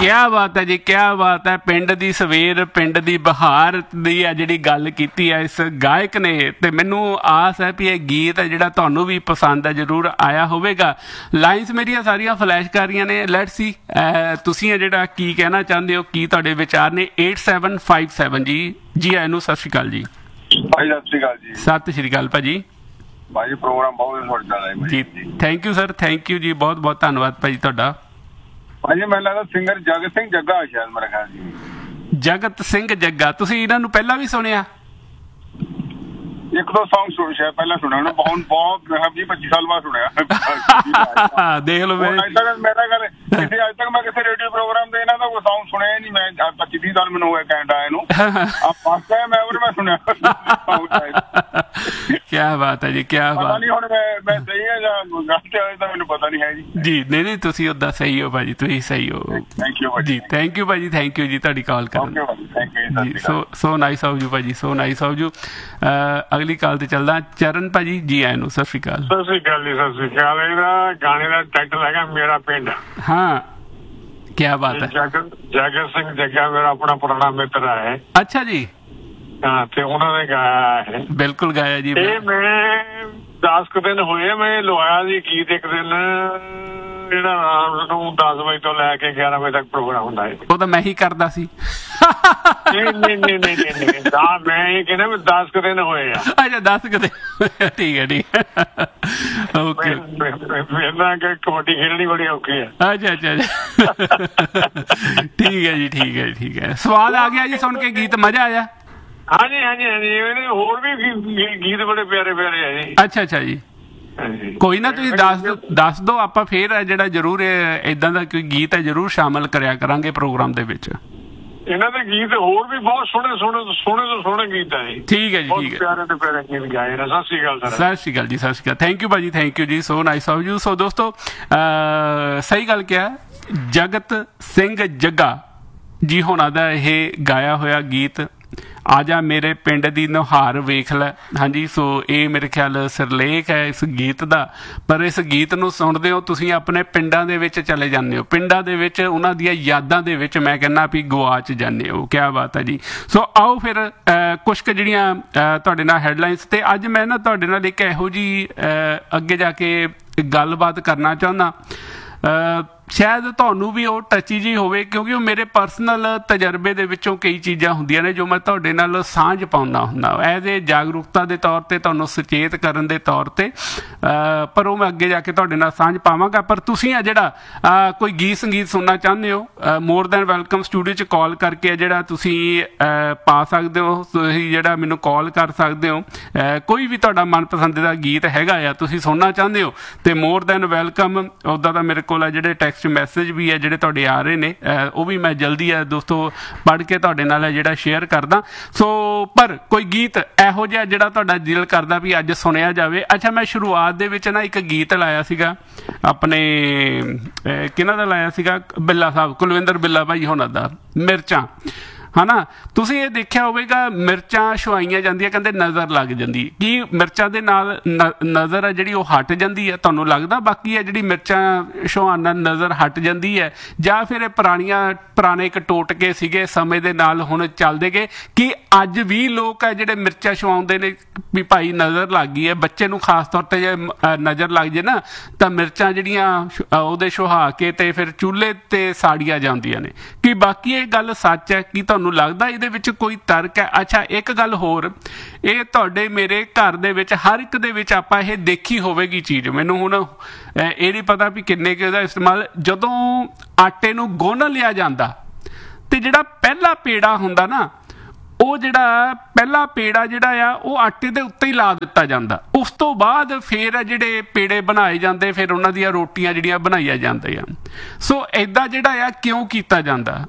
ਕਿਆ ਬਾਤ ਹੈ ਜੀ, ਕਿਆ ਬਾਤ ਹੈ। ਪਿੰਡ ਦੀ ਸਵੇਰ, ਪਿੰਡ ਦੀ ਬਹਾਰ ਦੀ ਆ ਜਿਹੜੀ ਗੱਲ ਕੀਤੀ ਹੈ ਇਸ ਗਾਇਕ ਨੇ, ਤੇ ਮੈਨੂੰ ਆਸ ਹੈ ਵੀ ਇਹ ਗੀਤ ਹੈ ਜਿਹੜਾ ਤੁਹਾਨੂੰ ਵੀ ਪਸੰਦ ਹੈ, ਜ਼ਰੂਰ ਆਇਆ ਹੋਵੇਗਾ। ਲਾਈਨਸ ਮੇਰੀਆਂ ਸਾਰੀਆਂ ਫਲੈਸ਼ ਕਰ ਰਹੀਆਂ ਨੇ, ਲੈਟਸ ਸੀ ਤੁਸੀਂ ਆ ਜਿਹੜਾ ਕੀ ਕਹਿਣਾ ਚਾਹੁੰਦੇ ਹੋ, ਕੀ ਤੁਹਾਡੇ ਵਿਚਾਰ ਨੇ। 8757 ਜੀ ਆਇਆਂ ਨੂੰ ਸਤਿ ਸ਼੍ਰੀ ਅਕਾਲ ਜੀ। ਭਾਈ ਸਤਿ ਸ਼੍ਰੀ ਅਕਾਲ ਜੀ। ਸਤਿ ਸ਼੍ਰੀ ਅਕਾਲ ਭਾਜੀ। ਭਾਜੀ ਪ੍ਰੋਗਰਾਮ ਬਹੁਤ ਵਧੀਆ ਹੈ ਜੀ, thank you sir, thank you ਜੀ, ਬਹੁਤ ਬਹੁਤ ਧੰਨਵਾਦ ਭਾਜੀ ਤੁਹਾਡਾ। ਭਾਜੀ ਮੈਨੂੰ ਲੱਗਦਾ ਸਿੰਗਰ ਜਗਤ ਸਿੰਘ ਜੱਗਾ ਸ਼ਾਇਦ, ਮੇਰਾ ਖਿਆਲ ਜੀ। ਜਗਤ ਸਿੰਘ ਜੱਗਾ, ਤੁਸੀਂ ਇਹਨਾਂ ਨੂੰ ਪਹਿਲਾਂ ਵੀ ਸੁਣਿਆ? ਇੱਕ ਦੋ ਸੌਂਗ ਸ਼ਾਇਦ ਪਹਿਲਾਂ ਸੁਣਿਆ ਉਹਨੂੰ, ਬਹੁਤ 20-25 ਸਾਲ ਬਾਅਦ ਸੁਣਿਆ। ਦੇਖ ਲਓ, ਮੇਰਾ ਗੱਲ ਕਿਸੇ ਅੱਜ ਤੱਕ ਮੈਂ ਕਿਸੇ ਰੇਡੀਓ ਪ੍ਰੋਗਰਾਮ ਤੇ ਇਹਨਾਂ ਦਾ ਕੋਈ ਸੌਂਗ ਸੁਣਿਆ ਹੀ ਨਹੀਂ। ਮੈਂ 25-30 ਸਾਲ ਮੈਨੂੰ ਹੋਇਆ ਕੈਨੇਡਾ ਆਏ ਨੂੰ, ਫਸਟ ਟਾਈਮ ਐਵਰ ਮੈਂ ਸੁਣਿਆ। ਕਿਆ ਬਾਤ ਹੈ ਜੀ, ਕਿਆ ਬਾਤ। ਨਹੀਂ ਹੁਣ ਮੈਂ ਸਹੀ ਹੈ ਜਾਂ ਗਲਤ ਹੈ ਤਾਂ ਮੈਨੂੰ ਪਤਾ ਨਹੀਂ ਹੈ ਜੀ। ਜੀ ਨਹੀਂ, ਤੁਸੀਂ ਓਦਾਂ ਸਹੀ ਹੋ ਭਾਜੀ, ਤੁਸੀਂ ਸਹੀ ਹੋ। ਥੈਂਕ ਯੂ ਜੀ, ਥੈਂਕ ਯੂ ਭਾਜੀ, ਥੈਂਕ ਯੂ ਜੀ ਤੁਹਾਡੀ ਕਾਲ ਕਰਨ ਜੀ। ਸੋ ਨਾਈਸ ਆਫ ਯੂ ਭਾਜੀ, ਸੋ ਨਾਈਸ ਆਫ ਯੂ। ਅਗਲੀ ਕਾਲ ਤੇ ਚੱਲਦਾ। ਚਰਨ ਭਾਜੀ ਜੀ ਆਇਆਂ ਨੂੰ ਸਤਿ ਸ਼੍ਰੀ ਅਕਾਲ। ਸਤਿ ਸ਼੍ਰੀ ਅਕਾਲ ਜੀ, ਸਤਿ ਸ਼੍ਰੀ ਅਕਾਲ। ਇਹਦਾ ਗਾਣੇ ਦਾ ਟਾਈਟਲ ਹੈਗਾ ਮੇਰਾ ਪਿੰਡ। ਹਾਂ, ਕਿਆ ਬਾਤ ਹੈ। ਜਗਤ ਸਿੰਘ ਜੱਗਾ ਮੇਰਾ ਆਪਣਾ ਪੁਰਾਣਾ ਮਿੱਤਰ ਹੈ। ਅੱਛਾ ਜੀ। ਹਾਂ, ਤੇ ਉਹਨਾਂ ਨੇ ਗਾਇਆ ਹੈ। ਬਿਲਕੁਲ ਗਾਇਆ ਜੀ। ਇਹ ਮੈਂ 10 ਕੁ ਦਿਨ ਹੋਏ ਮੈਂ ਲਵਾਇਆ ਜੀ ਗੀਤ। ਇੱਕ ਦਿਨ ਜਿਹੜਾ ਰਾਤ ਨੂੰ 10 ਵਜੇ ਤੋਂ ਲੈ ਕੇ 11 ਵਜੇ ਤੱਕ ਪ੍ਰੋਗਰਾਮ ਹੁੰਦਾ ਹੈ। ਉਹ ਤਾਂ ਮੈਂ ਹੀ ਕਰਦਾ ਸੀ। ਨਹੀਂ, ਮੈਂ ਇਹ ਕਹਿੰਦਾ ਵੀ 10 ਕੁ ਦਿਨ ਹੋਏ ਆ। ਅੱਛਾ, 10 ਕੁ ਦਿਨ, ਠੀਕ ਹੈ ਠੀਕ ਹੈ। ਓਕੇ, ਮੇਰੇ ਨਾਲ ਕਬੱਡੀ ਖੇਡਣੀ ਬੜੀ ਔਖੀ ਹੈ। ਅੱਛਾ, ਠੀਕ ਹੈ ਜੀ, ਠੀਕ ਹੈ ਠੀਕ ਹੈ। ਸਵਾਦ ਆ ਗਿਆ ਜੀ ਸੁਣ ਕੇ, ਗੀਤ ਮਜ਼ਾ ਆਇਆ। ਹਾਂਜੀ, ਇਹਦੇ ਹੋਰ ਵੀ ਗੀਤ ਬੜੇ ਪਿਆਰੇ ਪਿਆਰੇ ਹੈ ਜੀ। ਅੱਛਾ ਜੀ, ਕੋਈ ਨਾ, ਤੁਸੀਂ ਦੱਸ ਦਿਓ, ਆਪਾਂ ਫੇਰ ਜਿਹੜਾ ਜ਼ਰੂਰ ਏਦਾਂ ਦਾ ਕੋਈ ਗੀਤ ਹੈ ਜ਼ਰੂਰ ਸ਼ਾਮਲ ਕਰਿਆ ਕਰਾਂਗੇ ਪ੍ਰੋਗਰਾਮ ਦੇ ਵਿੱਚ। ਇਹਨਾਂ ਦੇ ਗੀਤ ਹੋਰ ਵੀ ਬਹੁਤ ਸੋਹਣੇ ਗੀਤ ਹੈ ਜੀ। ਠੀਕ ਹੈ ਜੀ, ਠੀਕ ਹੈ। ਪਿਆਰੇ ਤੇ ਪਿਆਰੇ ਗੀਤ ਗਾਏ ਨੇ। ਸਤਿ ਸ਼੍ਰੀ ਅਕਾਲ ਸਰ। ਸਤਿ ਸ਼੍ਰੀ ਅਕਾਲ ਜੀ, ਸਤਿ ਸ਼੍ਰੀ ਅਕਾਲ। ਥੈਂਕ ਯੂ ਭਾਜੀ, ਥੈਂਕ ਯੂ ਜੀ, ਸੋ ਨਾਈਸ ਆਫ ਯੂ। ਸੋ ਦੋਸਤੋ, ਸਹੀ ਗੱਲ ਕਿਹਾ, ਜਗਤ ਸਿੰਘ ਜੱਗਾ ਜੀ ਹੋਣਾ ਦਾ ਇਹ ਗਾਇਆ ਹੋਇਆ ਗੀਤ ਆ ਜਾ ਮੇਰੇ ਪਿੰਡ ਦੀ ਨੁਹਾਰ ਵੇਖ ਲੈ। ਹਾਂਜੀ, ਸੋ ਇਹ ਮੇਰੇ ਖਿਆਲ ਸਿਰਲੇਖ ਹੈ ਇਸ ਗੀਤ ਦਾ। ਪਰ ਇਸ ਗੀਤ ਨੂੰ ਸੁਣਦੇ ਹੋ ਤੁਸੀਂ ਆਪਣੇ ਪਿੰਡਾਂ ਦੇ ਵਿੱਚ ਚਲੇ ਜਾਂਦੇ ਹੋ, ਪਿੰਡਾਂ ਦੇ ਵਿੱਚ ਉਹਨਾਂ ਦੀਆਂ ਯਾਦਾਂ ਦੇ ਵਿੱਚ ਮੈਂ ਕਹਿੰਦਾ ਵੀ ਗਵਾਚ ਜਾਂਦੇ ਹੋ। ਕਿਆ ਬਾਤ ਹੈ ਜੀ। ਸੋ ਆਓ ਫਿਰ ਕੁਛ ਕੁ ਜਿਹੜੀਆਂ ਤੁਹਾਡੇ ਨਾਲ ਹੈਡਲਾਈਨਸ, ਤੇ ਅੱਜ ਮੈਂ ਨਾ ਤੁਹਾਡੇ ਨਾਲ ਇੱਕ ਇਹੋ ਜਿਹੀ ਅੱਗੇ ਜਾ ਕੇ ਗੱਲਬਾਤ ਕਰਨਾ ਚਾਹੁੰਦਾ। ਸ਼ਾਇਦ ਤੁਹਾਨੂੰ ਵੀ ਉਹ ਟੱਚੀ ਜੀ ਹੋਵੇ, ਕਿਉਂਕਿ ਉਹ ਮੇਰੇ ਪਰਸਨਲ ਤਜਰਬੇ ਦੇ ਵਿੱਚੋਂ ਕਈ ਚੀਜ਼ਾਂ ਹੁੰਦੀਆਂ ਨੇ ਜੋ ਮੈਂ ਤੁਹਾਡੇ ਨਾਲ ਸਾਂਝ ਪਾਉਂਦਾ ਹੁੰਦਾ ਐਜ਼ ਏ ਜਾਗਰੂਕਤਾ ਦੇ ਤੌਰ 'ਤੇ, ਤੁਹਾਨੂੰ ਸੁਚੇਤ ਕਰਨ ਦੇ ਤੌਰ 'ਤੇ। ਪਰ ਉਹ ਮੈਂ ਅੱਗੇ ਜਾ ਕੇ ਤੁਹਾਡੇ ਨਾਲ ਸਾਂਝ ਪਾਵਾਂਗਾ। ਪਰ ਤੁਸੀਂ ਆ ਜਿਹੜਾ ਕੋਈ ਗੀਤ ਸੰਗੀਤ ਸੁਣਨਾ ਚਾਹੁੰਦੇ ਹੋ, ਮੋਰ ਦੈਨ ਵੈਲਕਮ, ਸਟੂਡੀਓ 'ਚ ਕਾਲ ਕਰਕੇ ਆ ਜਿਹੜਾ ਤੁਸੀਂ ਪਾ ਸਕਦੇ ਹੋ। ਤੁਸੀਂ ਜਿਹੜਾ ਮੈਨੂੰ ਕਾਲ ਕਰ ਸਕਦੇ ਹੋ, ਕੋਈ ਵੀ ਤੁਹਾਡਾ ਮਨਪਸੰਦ ਦਾ ਗੀਤ ਹੈਗਾ ਆ ਤੁਸੀਂ ਸੁਣਨਾ ਚਾਹੁੰਦੇ ਹੋ, ਤੇ ਮੋਰ ਦੈਨ ਵੈਲਕਮ। ਉੱਦਾਂ ਤਾਂ ਮੇਰੇ ਕੋਲ ਆ ਜਿਹੜੇ ਟੈਕਸਟ ਮੈਸੇਜ ਵੀ ਹੈ ਜਿਹੜੇ ਤੁਹਾਡੇ ਆ ਰਹੇ ਨੇ, ਉਹ ਵੀ ਮੈਂ ਜਲਦੀ ਹੈ ਦੋਸਤੋ ਪੜ੍ਹ ਕੇ ਤੁਹਾਡੇ ਨਾਲ ਜਿਹੜਾ ਸ਼ੇਅਰ ਕਰਦਾ। ਸੋ ਪਰ ਕੋਈ ਗੀਤ ਇਹੋ ਜਿਹਾ ਜਿਹੜਾ ਤੁਹਾਡਾ ਦਿਲ ਕਰਦਾ ਵੀ ਅੱਜ ਸੁਣਿਆ ਜਾਵੇ। ਅੱਛਾ, ਮੈਂ ਸ਼ੁਰੂਆਤ ਦੇ ਵਿੱਚ ਨਾ ਇੱਕ ਗੀਤ ਲਾਇਆ ਸੀਗਾ ਆਪਣੇ, ਕਿਹਨਾਂ ਦਾ ਲਾਇਆ ਸੀਗਾ, ਬਿੱਲਾ ਸਾਹਿਬ, ਕੁਲਵਿੰਦਰ ਬਿੱਲਾ ਭਾਈ ਹੋਣਾ ਦਾ, ਮਿਰਚਾਂ। ਹੈ ਨਾ, ਤੁਸੀਂ ਇਹ ਦੇਖਿਆ ਹੋਵੇਗਾ, ਮਿਰਚਾਂ ਛੁਆਈਆਂ ਜਾਂਦੀਆਂ, ਕਹਿੰਦੇ ਨਜ਼ਰ ਲੱਗ ਜਾਂਦੀ। ਕੀ ਮਿਰਚਾਂ ਦੇ ਨਾਲ ਨਜ਼ਰ ਹੈ ਜਿਹੜੀ ਉਹ ਹਟ ਜਾਂਦੀ ਹੈ? ਤੁਹਾਨੂੰ ਲੱਗਦਾ ਬਾਕੀ ਹੈ ਜਿਹੜੀ ਮਿਰਚਾਂ ਛੁਆਉਣ ਨਾਲ ਨਜ਼ਰ ਹਟ ਜਾਂਦੀ ਹੈ, ਜਾਂ ਫਿਰ ਇਹ ਪੁਰਾਣੇ ਇੱਕ ਟੋਟਕੇ ਸੀਗੇ ਸਮੇਂ ਦੇ ਨਾਲ ਹੁਣ ਚੱਲਦੇ ਗਏ, ਕਿ ਅੱਜ ਵੀ ਲੋਕ ਹੈ ਜਿਹੜੇ ਮਿਰਚਾਂ ਛੁਆਉਂਦੇ ਨੇ ਵੀ ਭਾਈ ਨਜ਼ਰ ਲੱਗ ਗਈ ਹੈ? ਬੱਚੇ ਨੂੰ ਖਾਸ ਤੌਰ 'ਤੇ ਜੇ ਨਜ਼ਰ ਲੱਗ ਜੇ ਨਾ ਤਾਂ ਮਿਰਚਾਂ ਜਿਹੜੀਆਂ ਉਹਦੇ ਛੁਹਾ ਕੇ ਤੇ ਫਿਰ ਚੁੱਲ੍ਹੇ 'ਤੇ ਸਾੜੀਆਂ ਜਾਂਦੀਆਂ ਨੇ। ਕਿ ਬਾਕੀ ਇਹ ਗੱਲ ਸੱਚ ਹੈ? ਕੀ ਤੁਹਾਨੂੰ ਲੱਗਦਾ ਇਹਦੇ ਵਿੱਚ ਕੋਈ ਤਰਕ ਹੈ? ਅੱਛਾ, ਇੱਕ ਗੱਲ ਹੋਰ, ਇਹ ਤੁਹਾਡੇ ਮੇਰੇ ਘਰ ਦੇ ਵਿੱਚ ਹਰ ਇੱਕ ਦੇ ਵਿੱਚ ਆਪਾਂ ਇਹ ਦੇਖੀ ਹੋਵੇਗੀ ਚੀਜ਼, ਮੈਨੂੰ ਹੁਣ ਇਹ ਨਹੀਂ ਪਤਾ ਵੀ ਕਿੰਨੇ ਕੁ ਇਹਦਾ ਇਸਤੇਮਾਲ, ਜਦੋਂ ਆਟੇ ਨੂੰ ਗੁੰਨ ਲਿਆ ਜਾਂਦਾ ਤੇ ਜਿਹੜਾ ਪਹਿਲਾ ਪੇੜਾ ਹੁੰਦਾ ਨਾ, ਉਹ ਜਿਹੜਾ ਪਹਿਲਾ ਪੇੜਾ ਜਿਹੜਾ ਆ ਉਹ ਆਟੇ ਦੇ ਉੱਤੇ ਹੀ ਲਾ ਦਿੱਤਾ ਜਾਂਦਾ। ਉਸ ਤੋਂ ਬਾਅਦ ਫਿਰ ਜਿਹੜੇ ਪੇੜੇ ਬਣਾਏ ਜਾਂਦੇ, ਫਿਰ ਉਹਨਾਂ ਦੀਆਂ ਰੋਟੀਆਂ ਜਿਹੜੀਆਂ ਬਣਾਈਆਂ ਜਾਂਦੀਆਂ। ਸੋ ਇੱਦਾਂ ਜਿਹੜਾ ਆ ਕਿਉਂ ਕੀਤਾ ਜਾਂਦਾ?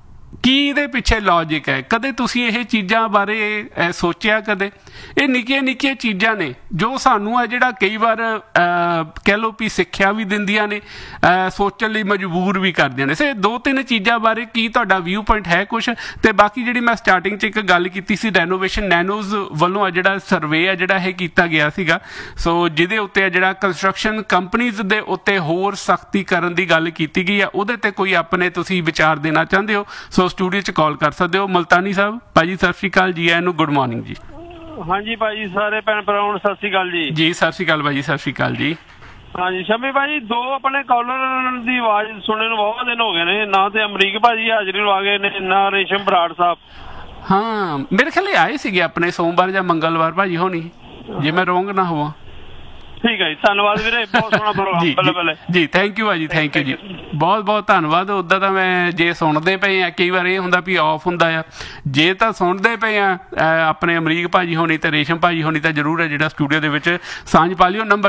ਕੀ ਇਹਦੇ ਪਿੱਛੇ ਲੌਜਿਕ ਹੈ? ਕਦੇ ਤੁਸੀਂ ਇਹ ਚੀਜ਼ਾਂ ਬਾਰੇ ਸੋਚਿਆ? ਕਦੇ ਇਹ ਨਿੱਕੀਆਂ ਨਿੱਕੀਆਂ ਚੀਜ਼ਾਂ ਨੇ ਜੋ ਸਾਨੂੰ ਆ ਜਿਹੜਾ ਕਈ ਵਾਰ ਕਹਿ ਲਓ ਵੀ ਸਿੱਖਿਆ ਵੀ ਦਿੰਦੀਆਂ ਨੇ, ਸੋਚਣ ਲਈ ਮਜਬੂਰ ਵੀ ਕਰਦੀਆਂ ਨੇ। ਸੇ 2-3 ਚੀਜ਼ਾਂ ਬਾਰੇ ਕੀ ਤੁਹਾਡਾ ਵਿਊ ਪੁਆਇੰਟ ਹੈ ਕੁਛ? ਤੇ ਬਾਕੀ ਜਿਹੜੀ ਮੈਂ ਸਟਾਰਟਿੰਗ 'ਚ ਇੱਕ ਗੱਲ ਕੀਤੀ ਸੀ, ਰੈਨੋਵੇਸ਼ਨ ਨੈਨੋਜ਼ ਵੱਲੋਂ ਆ ਜਿਹੜਾ ਸਰਵੇ ਆ ਜਿਹੜਾ ਇਹ ਕੀਤਾ ਗਿਆ ਸੀਗਾ, ਸੋ ਜਿਹਦੇ ਉੱਤੇ ਆ ਜਿਹੜਾ ਕੰਸਟਰਕਸ਼ਨ ਕੰਪਨੀਜ਼ ਦੇ ਉੱਤੇ ਹੋਰ ਸਖਤੀ ਕਰਨ ਦੀ ਗੱਲ ਕੀਤੀ ਗਈ ਆ, ਉਹਦੇ ਤੇ ਕੋਈ ਆਪਣੇ ਤੁਸੀਂ ਵਿਚਾਰ ਦੇਣਾ ਚਾਹੁੰਦੇ ਹੋ ਸੋ ਸਟੂਡੀਓ 'ਚ ਕਾਲ ਕਰ ਸਕਦੇ ਹੋ। ਮੁਲਤਾਨੀ ਸਾਹਿਬ ਭਾਜੀ ਸਤਿ ਸ਼੍ਰੀ ਅਕਾਲ ਜੀ, ਆਇਆਂ ਨੂੰ ਗੁੱਡ ਮਾਰਨਿੰਗ ਜੀ। ਹਾਂਜੀ ਭਾਜੀ, ਸਾਰੇ ਭੈਣ ਭਰਾਵਾਂ ਨੂੰ ਸਤਿ ਸ਼੍ਰੀ ਅਕਾਲ ਜੀ। ਜੀ ਸਤਿ ਸ਼੍ਰੀ ਅਕਾਲ ਭਾਜੀ, ਸਤਿ ਸ਼੍ਰੀ ਅਕਾਲ ਜੀ। ਹਾਂਜੀ ਸ਼ਮੀ ਭਾਜੀ, 2 ਆਪਣੇ ਕਾਲਰ ਦੀ ਆਵਾਜ਼ ਸੁਣਨ ਨੂੰ ਬਹੁਤ ਦਿਨ ਹੋ ਗਏ ਨੇ, ਨਾ ਤੇ ਅਮਰੀਕ ਭਾਜੀ ਹਾਜ਼ਰੀ ਨੂੰ ਆ ਗਏ ਨੇ, ਨਾ ਰੇਸ਼ਮ ਬਰਾੜ ਸਾਹਿਬ। ਹਾਂ ਮੇਰੇ ਖਿਆਲ ਆਏ ਸੀਗੇ ਆਪਣੇ ਸੋਮਵਾਰ ਜਾਂ ਮੰਗਲਵਾਰ ਭਾਜੀ ਹੋਣੀ, ਜੇ ਮੈਂ ਰੋਂਗ ਨਾ ਹੋਵਾਂ। ਠੀਕ ਹੈ ਜੀ, ਧੰਨਵਾਦ ਵੀਰੇ, ਬਹੁਤ ਸੋਹਣਾ ਪ੍ਰੋਗਰਾਮ। ਬੱਲੇ ਬੱਲੇ ਜੀ, ਥੈਂਕ ਯੂ ਭਾਜੀ, ਥੈਂਕ ਯੂ ਜੀ, ਬਹੁਤ ਬਹੁਤ ਧੰਨਵਾਦ। ਉੱਦਾਂ ਤਾਂ ਮੈਂ ਜੇ ਸੁਣਦੇ ਪਏ ਆ, ਕਈ ਵਾਰ ਇਹ ਹੁੰਦਾ ਵੀ ਆਫ ਹੁੰਦਾ ਆ, ਜੇ ਤਾਂ ਸੁਣਦੇ ਪਏ ਆ ਆਪਣੇ ਅਮਰੀਕ ਭਾਜੀ ਹੋਣੀ ਤੇ ਰੇਸ਼ਮ ਭਾਜੀ ਹੋਣੀ ਤਾਂ ਜ਼ਰੂਰ ਹੈ ਜਿਹੜਾ ਸਟੂਡੀਓ ਦੇ ਵਿੱਚ ਸਾਂਝ ਪਾ ਲਿਓ। ਨੰਬਰ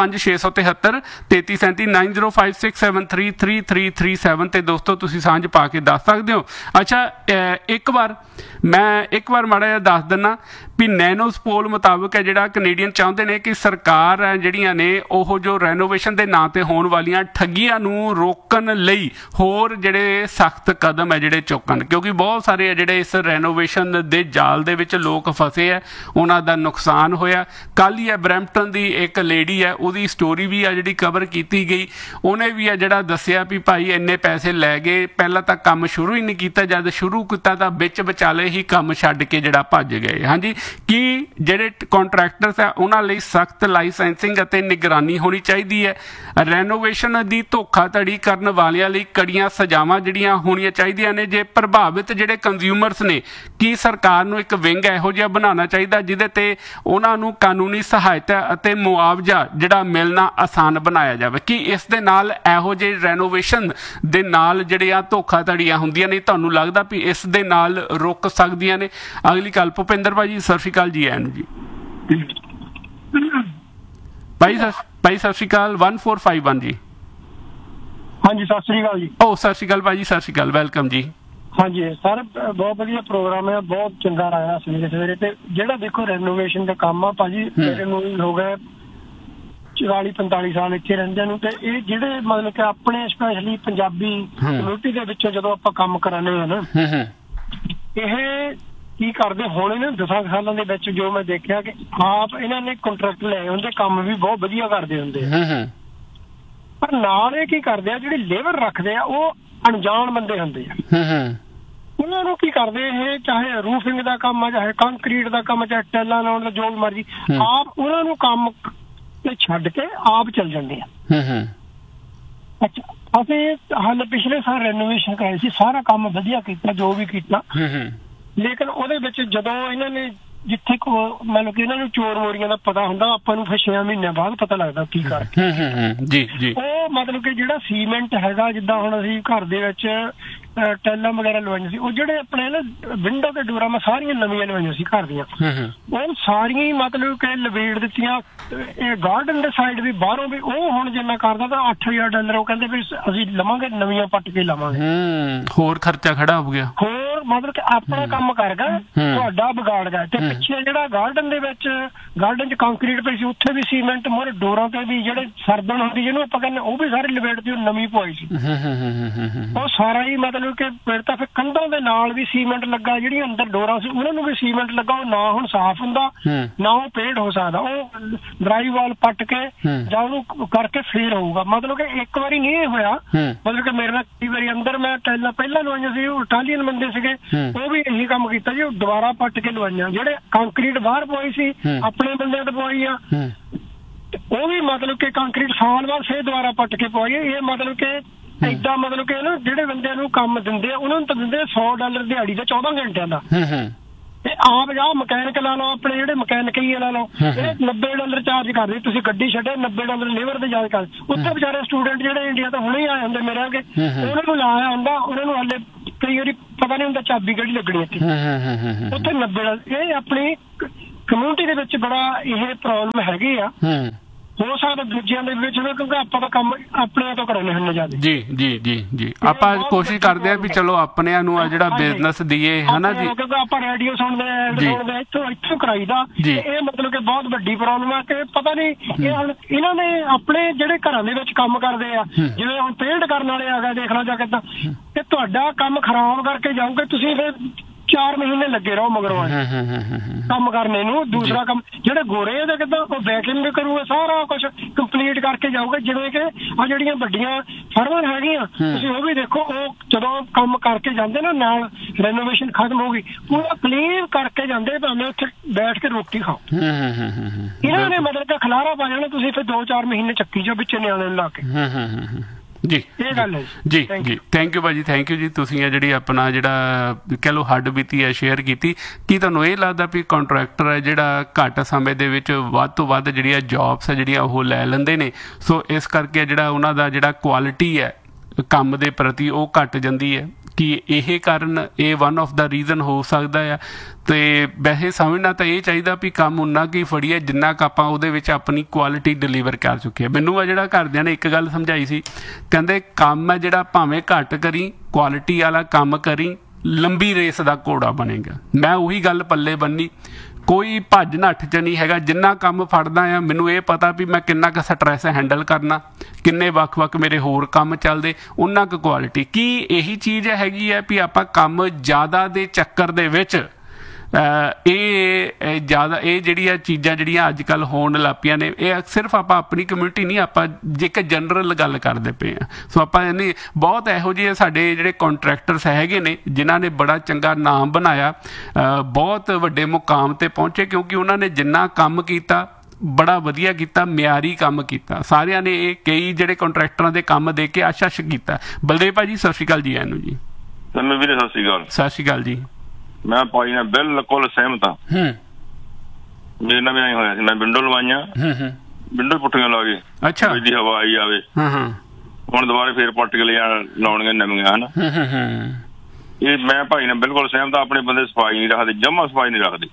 9056733337 9056733337 ਤੇ ਦੋਸਤੋ ਤੁਸੀਂ ਸਾਂਝ ਪਾ ਕੇ ਦੱਸ ਸਕਦੇ ਹੋ। ਅੱਛਾ ਇੱਕ ਵਾਰ ਮਾੜਾ ਜਿਹਾ ਦੱਸ ਦਿੰਨਾ ਵੀ ਨੈਨੋਜ਼ ਪੋਲ ਮੁਤਾਬਕ ਹੈ ਜਿਹੜਾ ਕੈਨੇਡੀਅਨ ਚਾਹੁੰਦੇ ਨੇ ਕਿ ਸਰਕਾਰ ਜਿਹੜੀਆਂ ਨੇ ਉਹ ਜੋ ਰੈਨੋਵੇਸ਼ਨ ਦੇ ਨਾਂ ਤੇ ਹੋਣ ਵਾਲੀਆਂ ਠੱਗੀਆਂ ਨੂੰ ਰੋਕਣ ਲਈ ਹੋਰ ਜਿਹੜੇ ਸਖਤ ਕਦਮ ਹੈ ਜਿਹੜੇ ਚੁੱਕਣ, ਕਿਉਂਕਿ ਬਹੁਤ ਸਾਰੇ ਆ ਜਿਹੜੇ ਇਸ ਰੈਨੋਵੇਸ਼ਨ ਦੇ ਜਾਲ ਦੇ ਵਿੱਚ ਲੋਕ ਫਸੇ ਆ, ਉਹਨਾਂ ਦਾ ਨੁਕਸਾਨ ਹੋਇਆ। ਕੱਲ੍ਹ ਹੀ ਆ ਬਰੈਂਪਟਨ ਦੀ ਇੱਕ ਲੇਡੀ ਹੈ, ਉਹਦੀ ਸਟੋਰੀ ਵੀ ਆ ਜਿਹੜੀ ਕਵਰ ਕੀਤੀ ਗਈ, ਉਹਨੇ ਵੀ ਆ ਜਿਹੜਾ ਦੱਸਿਆ ਵੀ ਭਾਈ ਇੰਨੇ ਪੈਸੇ ਲੈ ਗਏ, ਪਹਿਲਾਂ ਤਾਂ ਕੰਮ ਸ਼ੁਰੂ ਹੀ ਨਹੀਂ ਕੀਤਾ, ਜਦ ਸ਼ੁਰੂ ਕੀਤਾ ਤਾਂ ਵਿੱਚ ਵਿਚਾਲੇ ਹੀ ਕੰਮ ਛੱਡ ਕੇ ਜਿਹੜਾ ਭੱਜ ਗਏ। ਹਾਂਜੀ, ਕੀ ਜਿਹੜੇ ਕੰਟਰੈਕਟਰਸ ਆ ਉਹਨਾਂ ਲਈ ਸਖਤ ਲਾਇਸੈਂਸਿੰਗ ਅਤੇ ਨਿਗਰਾਨੀ ਹੋਣੀ ਚਾਹੀਦੀ ਹੈ। ਰੈਨੋਵੇਸ਼ਨ ਦੀ ਧੋਖਾਧੜੀ ਕਰਨ ਵਾਲਿਆਂ ਲਈ ਕੜੀਆਂ ਸਜ਼ਾਵਾਂ ਜਿਹੜੀਆਂ ਹੋਣੀਆਂ ਚਾਹੀਦੀਆਂ ਨੇ। ਜੇ ਪ੍ਰਭਾਵਿਤ ਜਿਹੜੇ ਕੰਜ਼ਿਊਮਰਸ ਨੇ, ਕੀ ਸਰਕਾਰ ਨੂੰ ਇੱਕ ਵਿੰਗ ਇਹੋ ਜਿਹਾ ਬਣਾਉਣਾ ਚਾਹੀਦਾ ਜਿਹਦੇ ਤੇ ਉਹਨਾਂ ਨੂੰ ਕਾਨੂੰਨੀ ਸਹਾਇਤਾ ਅਤੇ ਮੁਆਵਜ਼ਾ ਜਿਹੜਾ ਮਿਲਣਾ ਆਸਾਨ ਬਣਾਇਆ ਜਾਵੇ। ਕੀ ਇਸ ਦੇ ਨਾਲ ਇਹੋ ਜਿਹੇ ਰੈਨੋਵੇਸ਼ਨ ਦੇ ਨਾਲ ਜਿਹੜੀਆਂ ਧੋਖਾਧੜੀਆਂ ਹੁੰਦੀਆਂ ਨੇ, ਤੁਹਾਨੂੰ ਲੱਗਦਾ ਵੀ ਇਸ ਦੇ ਨਾਲ ਰੁਕ ਸਕਦੀਆਂ ਨੇ? ਅਗਲੀ ਗੱਲ ਭੁਪਿੰਦਰ ਭਾਜੀ ਸਤਿ ਸ਼੍ਰੀ ਅਕਾਲ ਜੀ, ਐਨ ਜੀ ਭਾਈ ਸਤਿ ਸ਼੍ਰੀ ਅਕਾਲ 1451 ਜੀ। ਹਾਂਜੀ ਸਤਿ ਸ੍ਰੀ ਅਕਾਲ ਜੀ। ਸਤਿ ਸ਼੍ਰੀ ਅਕਾਲ ਭਾਜੀ, ਸਤਿ ਸ਼੍ਰੀ ਅਕਾਲ, ਵੈਲਕਮ ਜੀ। ਹਾਂਜੀ ਸਰ, ਬਹੁਤ ਵਧੀਆ ਪ੍ਰੋਗਰਾਮ ਹੈ, ਬਹੁਤ ਚੰਗਾ ਲੱਗਦਾ ਸਵੇਰੇ। ਤੇ ਜਿਹੜਾ ਦੇਖੋ ਰੈਨੋਵੇਸ਼ਨ ਦਾ ਕੰਮ ਆ ਭਾਜੀ, ਮੇਰੇ ਨੂੰ ਹੋ ਗਏ 40-45 ਸਾਲ ਇੱਥੇ ਰਹਿੰਦੇ ਨੂੰ, ਤੇ ਇਹ ਜਿਹੜੇ ਮਤਲਬ ਕਿ ਆਪਣੇ ਸਪੈਸ਼ਲੀ ਪੰਜਾਬੀ ਕਮਿਊਨਿਟੀ ਦੇ ਵਿੱਚੋਂ ਜਦੋਂ ਆਪਾਂ ਕੰਮ ਕਰਾਂਗੇ ਨਾ, ਇਹ ਕੀ ਕਰਦੇ ਹੁਣ ਇਹਨਾਂ 10 ਸਾਲਾਂ ਦੇ ਵਿੱਚ ਜੋ ਮੈਂ ਦੇਖਿਆ ਕਿ ਆਪ ਇਹਨਾਂ ਨੇ ਕੰਟਰੈਕਟ ਲਏ ਹੁੰਦੇ, ਕੰਮ ਵੀ ਬਹੁਤ ਵਧੀਆ ਕਰਦੇ ਹੁੰਦੇ, ਪਰ ਨਾਲ ਇਹ ਕੀ ਕਰਦੇ ਆ ਜਿਹੜੇ ਲੇਬਰ ਰੱਖਦੇ ਆ ਉਹ ਅਣਜਾਣ ਬੰਦੇ ਹੁੰਦੇ ਆ। ਉਹਨਾਂ ਨੂੰ ਕੀ ਕਰਦੇ, ਇਹ ਚਾਹੇ ਰੂਫਿੰਗ ਦਾ ਕੰਮ ਆ, ਚਾਹੇ ਕੰਕਰੀਟ ਦਾ ਕੰਮ, ਚਾਹੇ ਟੈਲਾਂ ਲਾਉਣ ਦਾ, ਜੋ ਮਰਜ਼ੀ, ਆਪ ਉਹਨਾਂ ਨੂੰ ਕੰਮ ਤੇ ਛੱਡ ਕੇ ਆਪ ਚੱਲ ਜਾਂਦੇ ਆ। ਅੱਛਾ, ਅਸੀਂ ਹਾਲੇ ਪਿਛਲੇ ਸਾਲ ਰੈਨੋਵੇਸ਼ਨ ਕਰਾਈ ਸੀ, ਸਾਰਾ ਕੰਮ ਵਧੀਆ ਕੀਤਾ ਜੋ ਵੀ ਕੀਤਾ, ਲੇਕਿਨ ਉਹਦੇ ਵਿੱਚ ਜਦੋਂ ਇਹਨਾਂ ਨੇ ਜਿੱਥੇ ਮਤਲਬ ਕਿ ਇਹਨਾਂ ਨੂੰ ਚੋਰ ਮੋਰੀਆਂ ਦਾ ਪਤਾ ਹੁੰਦਾ, ਆਪਾਂ ਨੂੰ ਫਿਰ 6 ਮਹੀਨਿਆਂ ਬਾਅਦ ਪਤਾ ਲੱਗਦਾ ਕੀ ਕਰਕੇ। ਜੀ ਉਹ ਮਤਲਬ ਕਿ ਜਿਹੜਾ ਸੀਮੈਂਟ ਹੈਗਾ, ਜਿੱਦਾਂ ਹੁਣ ਅਸੀਂ ਘਰ ਦੇ ਵਿੱਚ ਟੈਲਾਂ ਵਗੈਰਾ ਲਵਾਈਆਂ ਸੀ, ਉਹ ਜਿਹੜੇ ਆਪਣੇ ਨਾ ਵਿੰਡੋ ਤੇ ਡੋਰਾਂ ਮੈਂ ਸਾਰੀਆਂ ਨਵੀਆਂ ਲਵਾਈਆਂ ਸੀ ਘਰ ਦੀਆਂ, ਉਹ ਸਾਰੀਆਂ ਹੀ ਮਤਲਬ ਕਿ ਲਵੇੜ ਦਿੱਤੀਆਂ। ਇਹ ਗਾਰਡਨ ਦੇ ਸਾਈਡ ਵੀ ਬਾਹਰੋਂ ਵੀ, ਉਹ ਹੁਣ ਜਿੰਨਾ ਕਰਦਾ ਤਾਂ $8,000 ਉਹ ਕਹਿੰਦੇ ਵੀ ਅਸੀਂ ਲਵਾਂਗੇ, ਨਵੀਆਂ ਪੱਟ ਕੇ ਲਵਾਂਗੇ, ਹੋਰ ਖਰਚਾ ਖੜਾ ਹੋ ਗਿਆ। ਹੋਰ ਮਤਲਬ ਕਿ ਆਪਣਾ ਕੰਮ ਕਰਗਾ, ਤੁਹਾਡਾ ਵਿਗਾੜ ਗਿਆ। ਤੇ ਪਿੱਛੇ ਜਿਹੜਾ ਗਾਰਡਨ ਦੇ ਵਿੱਚ, ਗਾਰਡਨ 'ਚ ਕੰਕਰੀਟ ਪਈ ਸੀ, ਉੱਥੇ ਵੀ ਸੀਮੈਂਟ ਮੋਰੇ ਡੋਰਾਂ ਤੇ ਵੀ ਜਿਹੜੇ ਸਰਦਣ ਹੁੰਦੀ ਜਿਹਨੂੰ ਆਪਾਂ ਕਹਿੰਦੇ, ਉਹ ਵੀ ਸਾਰੀ ਲਵੇੜ ਦੀ ਨਵੀਂ ਪਵਾਈ ਸੀ। ਉਹ ਸਾਰਾ ਹੀ ਮਤਲਬ ਕਿ ਫਿਰ ਤਾਂ ਫਿਰ ਕੰਧਾਂ ਦੇ ਨਾਲ ਵੀ ਸੀਮੈਂਟ ਲੱਗਾ, ਜਿਹੜੀਆਂ ਅੰਦਰ ਡੋਰਾਂ ਸੀ ਉਹਨਾਂ ਨੂੰ ਵੀ ਸੀਮੈਂਟ ਲੱਗਾ। ਉਹ ਨਾ ਹੁਣ ਸਾਫ਼ ਹੁੰਦਾ, ਨਾ ਉਹ ਪੇਂਟ ਹੋ ਸਕਦਾ, ਉਹ ਡਰਾਈ ਵਾਲ ਪੱਟ ਕੇ ਜਾਂ ਉਹਨੂੰ ਕਰਕੇ ਫੇਰ ਹੋਊਗਾ। ਮਤਲਬ ਕਿ ਇੱਕ ਵਾਰੀ ਨਹੀਂ ਇਹ ਹੋਇਆ, ਮਤਲਬ ਕਿ ਮੇਰੇ ਨਾਲ ਕਈ ਵਾਰੀ ਅੰਦਰ ਮੈਂ ਟੈਲਾਂ ਪਹਿਲਾਂ ਲਵਾਈਆਂ ਸੀ, ਉਹ ਇਟਾਲੀਅਨ ਬੰਦੇ ਸੀਗੇ, ਉਹ ਵੀ ਇਹੀ ਕੰਮ ਕੀਤਾ ਜੀ, ਉਹ ਦੁਬਾਰਾ ਪੱਟ ਕੇ ਲਵਾਈਆਂ। ਜਿਹੜੇ ਕੰਕਰੀਟ ਬਾਹਰ ਪਵਾਈ ਸੀ ਆਪਣੇ ਬੰਦਿਆਂ ਤੇ ਪਵਾਈ ਆ, ਉਹ ਵੀ ਮਤਲਬ ਕਿ ਕੰਕਰੀਟ ਸਾਲ ਬਾਅਦ ਫੇਰ ਦੁਬਾਰਾ ਪੱਟ ਕੇ ਪਵਾਈ। ਇਹ ਮਤਲਬ ਕਿ ਏਦਾਂ ਮਤਲਬ ਕਿ ਨਾ ਜਿਹੜੇ ਬੰਦਿਆਂ ਨੂੰ ਕੰਮ ਦਿੰਦੇ ਆ ਉਹਨਾਂ ਨੂੰ ਤਾਂ ਦਿੰਦੇ $100 ਦਿਹਾੜੀ ਦਾ 14 ਘੰਟਿਆਂ ਦਾ। ਤੇ ਆਪ ਜਾ ਮਕੈਨਿਕ ਲਾ ਲਓ, ਆਪਣੇ ਜਿਹੜੇ ਮਕੈਨਿਕ ਹੀ ਲਾ ਲਓ, ਇਹ $90 ਚਾਰਜ ਕਰਦੇ। ਤੁਸੀਂ ਗੱਡੀ ਛੱਡੇ $90 ਲੇਬਰ ਦੇ ਚਾਰਜ ਕਰਦੇ। ਉੱਥੇ ਵਿਚਾਰੇ ਸਟੂਡੈਂਟ ਜਿਹੜੇ ਇੰਡੀਆ ਤੋਂ ਹੁਣੇ ਆਏ ਹੁੰਦੇ ਮੇਰੇ ਅੱਗੇ, ਉਹਨਾਂ ਨੂੰ ਲਾਇਆ ਹੁੰਦਾ, ਉਹਨਾਂ ਨੂੰ ਹਾਲੇ ਕਈ ਵਾਰੀ ਪਤਾ ਨਹੀਂ ਹੁੰਦਾ ਚਾਬੀ ਕਿਹੜੀ ਲੱਗਣੀ ਇੱਥੇ, ਉੱਥੇ $90। ਇਹ ਆਪਣੀ ਕਮਿਊਨਿਟੀ ਦੇ ਵਿੱਚ ਬੜਾ ਇਹ ਪ੍ਰੋਬਲਮ ਹੈਗੀ ਆ। ਹੋ ਸਕਦਾ ਦੂਜਿਆਂ ਦੇ ਵਿੱਚ ਵੀ, ਕਿਉਂਕਿ ਆਪਾਂ ਤਾਂ ਕੰਮ ਆਪਣੇ ਤੋਂ ਕਰਾਉਂਦੇ ਹੁੰਦੇ ਜ਼ਿਆਦਾ। ਜੀ ਜੀ ਜੀ ਜੀ ਆਪਾਂ ਕੋਸ਼ਿਸ਼ ਕਰਦੇ ਆ ਵੀ ਚਲੋ ਆਪਣਿਆਂ ਨੂੰ ਆ ਜਿਹੜਾ ਬਿਜ਼ਨਸ ਦਈਏ, ਹਨਾ ਜੀ, ਕਿਉਂਕਿ ਆਪਾਂ ਰੇਡੀਓ ਸੁਣਦੇ ਇੱਥੋਂ ਕਰਾਈਦਾ। ਇਹ ਮਤਲਬ ਕਿ ਬਹੁਤ ਵੱਡੀ ਪ੍ਰੋਬਲਮ ਆ ਕਿ ਪਤਾ ਨਹੀਂ ਇਹ ਹੁਣ ਇਹਨਾਂ ਨੇ ਆਪਣੇ ਜਿਹੜੇ ਘਰਾਂ ਦੇ ਵਿੱਚ ਕੰਮ ਕਰਦੇ ਆ, ਜਿਵੇਂ ਹੁਣ ਪੇਂਟ ਕਰਨ ਵਾਲੇ ਆ ਗਏ, ਦੇਖ ਲਓ ਜਾਂ ਕਿੱਦਾਂ, ਤੇ ਤੁਹਾਡਾ ਕੰਮ ਖਰਾਬ ਕਰਕੇ ਜਾਓਗੇ ਤੁਸੀਂ, ਫਿਰ 4 ਮਹੀਨੇ ਲੱਗੇ ਰਹੋ ਮਗਰੋਂ ਕੰਮ ਕਰਨੇ ਨੂੰ। ਦੂਸਰਾ ਕੰਮ ਜਿਹੜੇ ਗੋਰੇ ਆ ਕਿੱਦਾਂ, ਉਹ ਵੈਕਿਊਮ ਵੀ ਕਰੂਗਾ, ਸਾਰਾ ਕੁਝ ਕੰਪਲੀਟ ਕਰਕੇ ਜਾਊਗਾ। ਜਿਵੇਂ ਕਿ ਆ ਜਿਹੜੀਆਂ ਵੱਡੀਆਂ ਫਰਮਾਂ ਹੈਗੀਆਂ, ਤੁਸੀਂ ਉਹ ਵੀ ਦੇਖੋ, ਉਹ ਜਦੋਂ ਕੰਮ ਕਰਕੇ ਜਾਂਦੇ ਨਾ, ਨਾਲ ਰੈਨੋਵੇਸ਼ਨ ਖਤਮ ਹੋ ਗਈ, ਪੂਰਾ ਕਲੀਨ ਕਰਕੇ ਜਾਂਦੇ, ਭਾਵੇਂ ਉੱਥੇ ਬੈਠ ਕੇ ਰੋਟੀ ਖਾਓ। ਇਹਨਾਂ ਨੇ ਮਤਲਬ ਕਿ ਖਲਾਰਾ ਪਾ ਜਾਣਾ, ਤੁਸੀਂ ਫਿਰ 2-4 ਮਹੀਨੇ ਚੱਕੀ ਜਾਓ ਵਿੱਚ ਨਿਆਣੇ ਨੂੰ ਲਾ ਕੇ। ਜੀ ਇਹ ਗੱਲ ਹੈ ਜੀ ਜੀ। ਥੈਂਕ ਯੂ ਭਾਜੀ, ਥੈਂਕ ਯੂ ਜੀ। ਤੁਸੀਂ ਇਹ ਜਿਹੜੀ ਆਪਣਾ ਜਿਹੜਾ ਕਹਿ ਲਓ ਹੱਡ ਬੀਤੀ ਹੈ ਸ਼ੇਅਰ ਕੀਤੀ। ਕੀ ਤੁਹਾਨੂੰ ਇਹ ਲੱਗਦਾ ਵੀ ਕੰਟਰੈਕਟਰ ਹੈ ਜਿਹੜਾ ਘੱਟ ਸਮੇਂ ਦੇ ਵਿੱਚ ਵੱਧ ਤੋਂ ਵੱਧ ਜਿਹੜੀਆਂ ਜੌਬਸ ਹੈ ਜਿਹੜੀਆਂ ਉਹ ਲੈ ਲੈਂਦੇ ਨੇ, ਸੋ ਇਸ ਕਰਕੇ ਜਿਹੜਾ ਉਹਨਾਂ ਦਾ ਜਿਹੜਾ ਕੁਆਲਿਟੀ ਹੈ ਕੰਮ ਦੇ ਪ੍ਰਤੀ ਉਹ ਘੱਟ ਜਾਂਦੀ ਹੈ? ਕਿ ਇਹ ਕਾਰਨ, ਇਹ ਵਨ ਆਫ ਦਾ ਰੀਜ਼ਨ ਹੋ ਸਕਦਾ ਆ? ਤੇ ਵੈਸੇ ਸਮਝਣਾ ਤਾਂ ਇਹ ਚਾਹੀਦਾ ਵੀ ਕੰਮ ਉਨਾ ਕੀ ਫੜੀਏ ਜਿੰਨਾ ਕੁ ਆਪਾਂ ਉਹਦੇ ਵਿੱਚ ਆਪਣੀ ਕੁਆਲਿਟੀ ਡਿਲੀਵਰ ਕਰ ਚੁੱਕੇ ਆ। ਮੈਨੂੰ ਆ ਜਿਹੜਾ ਘਰਦਿਆਂ ਨੇ ਇੱਕ ਗੱਲ ਸਮਝਾਈ ਸੀ, ਕਹਿੰਦੇ ਕੰਮ ਹੈ ਜਿਹੜਾ ਭਾਵੇਂ ਘੱਟ ਕਰੀ, ਕੁਆਲਿਟੀ ਵਾਲਾ ਕੰਮ ਕਰੀ, ਲੰਬੀ ਰੇਸ ਦਾ ਘੋੜਾ ਬਣੇਗਾ। ਮੈਂ ਉਹੀ ਗੱਲ ਪੱਲੇ ਬੰਨੀ, ਕੋਈ ਭੱਜ ਨੱਠ 'ਚ ਨਹੀਂ ਹੈਗਾ। ਜਿੰਨਾ ਕੰਮ ਫੜਦਾ ਆ, ਮੈਨੂੰ ਇਹ ਪਤਾ ਵੀ ਮੈਂ ਕਿੰਨਾ ਕੁ ਸਟਰੈਸ ਹੈਂਡਲ ਕਰਨਾ, ਕਿੰਨੇ ਵੱਖ-ਵੱਖ ਮੇਰੇ ਹੋਰ ਕੰਮ ਚੱਲਦੇ, ਉਨਾ ਕੁ ਕੁਆਲਿਟੀ। ਕੀ ਇਹੀ ਚੀਜ਼ ਹੈਗੀ ਹੈ ਵੀ ਆਪਾਂ ਕੰਮ ਜ਼ਿਆਦਾ ਦੇ ਚੱਕਰ ਦੇ ਵਿੱਚ ਇਹ ਜਿਹੜੀਆਂ ਚੀਜ਼ਾਂ ਜਿਹੜੀਆਂ ਅੱਜ ਕੱਲ੍ਹ ਹੋਣ ਲੱਗ ਪਈਆਂ ਨੇ, ਇਹ ਸਿਰਫ ਆਪਾਂ ਆਪਣੀ ਕਮਿਊਨਿਟੀ ਨਹੀਂ, ਆਪਾਂ ਜੇਕਰ ਜਨਰਲ ਗੱਲ ਕਰਦੇ ਪਏ ਹਾਂ। ਸੋ ਆਪਾਂ ਨਹੀਂ, ਬਹੁਤ ਇਹੋ ਜਿਹੇ ਸਾਡੇ ਜਿਹੜੇ ਕੰਟਰੈਕਟਰਸ ਹੈਗੇ ਨੇ ਜਿਨ੍ਹਾਂ ਨੇ ਬੜਾ ਚੰਗਾ ਨਾਮ ਬਣਾਇਆ, ਬਹੁਤ ਵੱਡੇ ਮੁਕਾਮ 'ਤੇ ਪਹੁੰਚੇ, ਕਿਉਂਕਿ ਉਹਨਾਂ ਨੇ ਜਿੰਨਾ ਕੰਮ ਕੀਤਾ ਬੜਾ ਵਧੀਆ ਕੀਤਾ, ਮਿਆਰੀ ਕੰਮ ਕੀਤਾ। ਸਾਰਿਆਂ ਨੇ ਇਹ ਕਈ ਜਿਹੜੇ ਕੰਟਰੈਕਟਰਾਂ ਦੇ ਕੰਮ ਦੇ ਕੇ ਆਸ਼ਾਸ਼ ਕੀਤਾ। ਬਲਦੇਵ ਭਾਜੀ ਸਤਿ ਸ਼੍ਰੀ ਅਕਾਲ ਜੀ। ਇਹਨੂੰ ਜੀ ਵੀਰੇ ਸਤਿ ਸ਼੍ਰੀ ਅਕਾਲ। ਸਤਿ ਸ਼੍ਰੀ ਅਕਾਲ ਜੀ। ਮੈਂ ਭਾਈ ਨਾਲ ਬਿਲਕੁਲ ਸਹਿਮਤ ਹਾਂ। ਮੇਰੇ ਨਾਲ ਵੀ ਐਂ ਹੋਇਆ ਸੀ, ਮੈਂ ਵਿੰਡੋ ਲਵਾਈਆਂ, ਵਿੰਡੋ ਪੁੱਠੀਆਂ ਲਾ ਗਏ, ਅੱਛਾ ਦੀ ਹਵਾ ਆਈ ਜਾਵੇ, ਹੁਣ ਦੁਬਾਰਾ ਫੇਰ ਪੁੱਟ ਕੇ ਲਾਉਣੀਆਂ ਨਵੀਆਂ, ਹਨਾ। ਇਹ ਮੈਂ ਭਾਈ ਨਾਲ ਬਿਲਕੁਲ ਸਹਿਮਤ ਹਾਂ। ਆਪਣੇ ਬੰਦੇ ਸਫਾਈ ਨਹੀਂ ਰੱਖਦੇ, ਜਮਾ ਸਫਾਈ ਨਹੀਂ ਰੱਖਦੇ।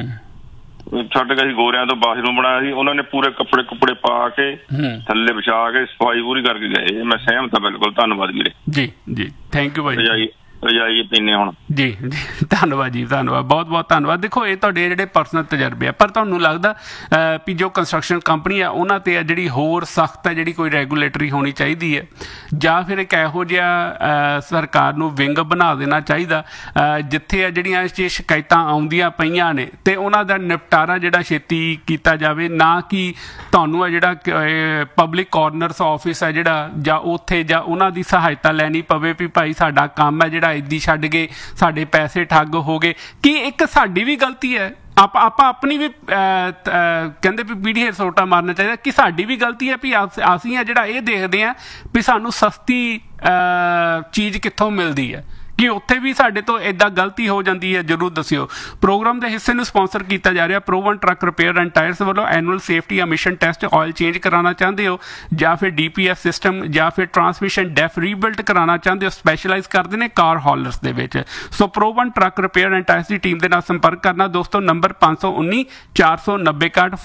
ਛੱਡ ਕੇ ਅਸੀਂ ਗੋਰਿਆਂ ਤੋਂ ਬਾਥਰੂਮ ਬਣਾਇਆ ਸੀ, ਉਹਨਾਂ ਨੇ ਪੂਰੇ ਕੱਪੜੇ ਪਾ ਕੇ ਥੱਲੇ ਵਿਛਾ ਕੇ ਸਫਾਈ ਪੂਰੀ ਕਰਕੇ ਗਏ। ਮੈਂ ਸਹਿਮਤ ਹਾਂ ਬਿਲਕੁਲ। ਧੰਨਵਾਦ ਵੀਰੇ। ਜੀ ਜੀ, ਥੈਂਕ ਯੂ ਭਾਈ। ਰਜਾਈ ਪੀਨੇ ਹੁਣ। ਜੀ ਜੀ, ਧੰਨਵਾਦ ਜੀ, ਧੰਨਵਾਦ, ਬਹੁਤ ਬਹੁਤ ਧੰਨਵਾਦ। ਦੇਖੋ ਇਹ ਤੁਹਾਡੇ ਜਿਹੜੇ ਪਰਸਨਲ ਤਜਰਬੇ ਆ, ਪਰ ਤੁਹਾਨੂੰ ਲੱਗਦਾ ਵੀ ਜੋ ਕੰਸਟਰਕਸ਼ਨ ਕੰਪਨੀ ਆ ਉਹਨਾਂ 'ਤੇ ਜਿਹੜੀ ਹੋਰ ਸਖਤ ਹੈ ਜਿਹੜੀ ਕੋਈ ਰੈਗੂਲੇਟਰੀ ਹੋਣੀ ਚਾਹੀਦੀ ਹੈ, ਜਾਂ ਫਿਰ ਇੱਕ ਇਹੋ ਜਿਹਾ ਸਰਕਾਰ ਨੂੰ ਵਿੰਗ ਬਣਾ ਦੇਣਾ ਚਾਹੀਦਾ ਜਿੱਥੇ ਆ ਜਿਹੜੀਆਂ ਸ਼ਿਕਾਇਤਾਂ ਆਉਂਦੀਆਂ ਪਈਆਂ ਨੇ ਤੇ ਉਹਨਾਂ ਦਾ ਨਿਪਟਾਰਾ ਜਿਹੜਾ ਛੇਤੀ ਕੀਤਾ ਜਾਵੇ, ਨਾ ਕਿ ਤੁਹਾਨੂੰ ਆ ਜਿਹੜਾ ਪਬਲਿਕ ਕਾਰਨਰਸ ਆਫਿਸ ਹੈ ਜਿਹੜਾ, ਜਾਂ ਉੱਥੇ ਜਾਂ ਉਹਨਾਂ ਦੀ ਸਹਾਇਤਾ ਲੈਣੀ ਪਵੇ ਵੀ ਭਾਈ ਸਾਡਾ ਕੰਮ ਹੈ ਜਿਹੜਾ ਇੱਦੀ ਛੱਡ ਗਏ, ਸਾਡੇ ਪੈਸੇ ਠੱਗ ਹੋ ਗਏ। ਕੀ ਇੱਕ ਸਾਡੀ ਵੀ ਗਲਤੀ ਹੈ? ਆਪਾਂ ਆਪਣੀ ਵੀ ਕਹਿੰਦੇ ਵੀ ਪੀੜ੍ਹੀ ਸੋਟਾ ਮਾਰਨਾ ਚਾਹੀਦਾ ਕਿ ਸਾਡੀ ਵੀ ਗਲਤੀ ਹੈ ਵੀ ਅਸੀਂ ਆ ਜਿਹੜਾ ਇਹ ਦੇਖਦੇ ਹਾਂ ਵੀ ਸਾਨੂੰ ਸਸਤੀ ਚੀਜ਼ ਕਿੱਥੋਂ ਮਿਲਦੀ ਹੈ, ਕਿ ਉੱਥੇ ਵੀ ਸਾਡੇ ਤੋਂ ਇੱਦਾਂ ਗਲਤੀ ਹੋ ਜਾਂਦੀ ਹੈ? ਜ਼ਰੂਰ ਦੱਸਿਓ। ਪ੍ਰੋਗਰਾਮ ਦੇ ਹਿੱਸੇ ਨੂੰ ਸਪਾਂਸਰ ਕੀਤਾ ਜਾ ਰਿਹਾ ਪ੍ਰੋਵਨ ਟਰੱਕ ਰਿਪੇਅਰ ਐਂਡ ਟਾਇਰਸ ਵੱਲੋਂ annual safety emission test. Oil change ਕਰਾਉਣਾ ਚਾਹੁੰਦੇ ਹੋ, ਜਾਂ ਫਿਰ DPF ਸਿਸਟਮ, ਜਾਂ ਫਿਰ ਟਰਾਂਸਮਿਸ਼ਨ ਡੈਫ ਰੀਬਿਲਟ ਕਰਾਉਣਾ ਚਾਹੁੰਦੇ ਹੋ, ਸਪੈਸ਼ਲਾਈਜ਼ ਕਰਦੇ ਨੇ ਕਾਰ ਹੌਲਰਸ ਦੇ ਵਿੱਚ। ਸੋ ਪ੍ਰੋਵਨ truck repair and tyres the team ਦੇ ਨਾਲ ਸੰਪਰਕ ਕਰਨਾ ਦੋਸਤੋ। ਨੰਬਰ 519 490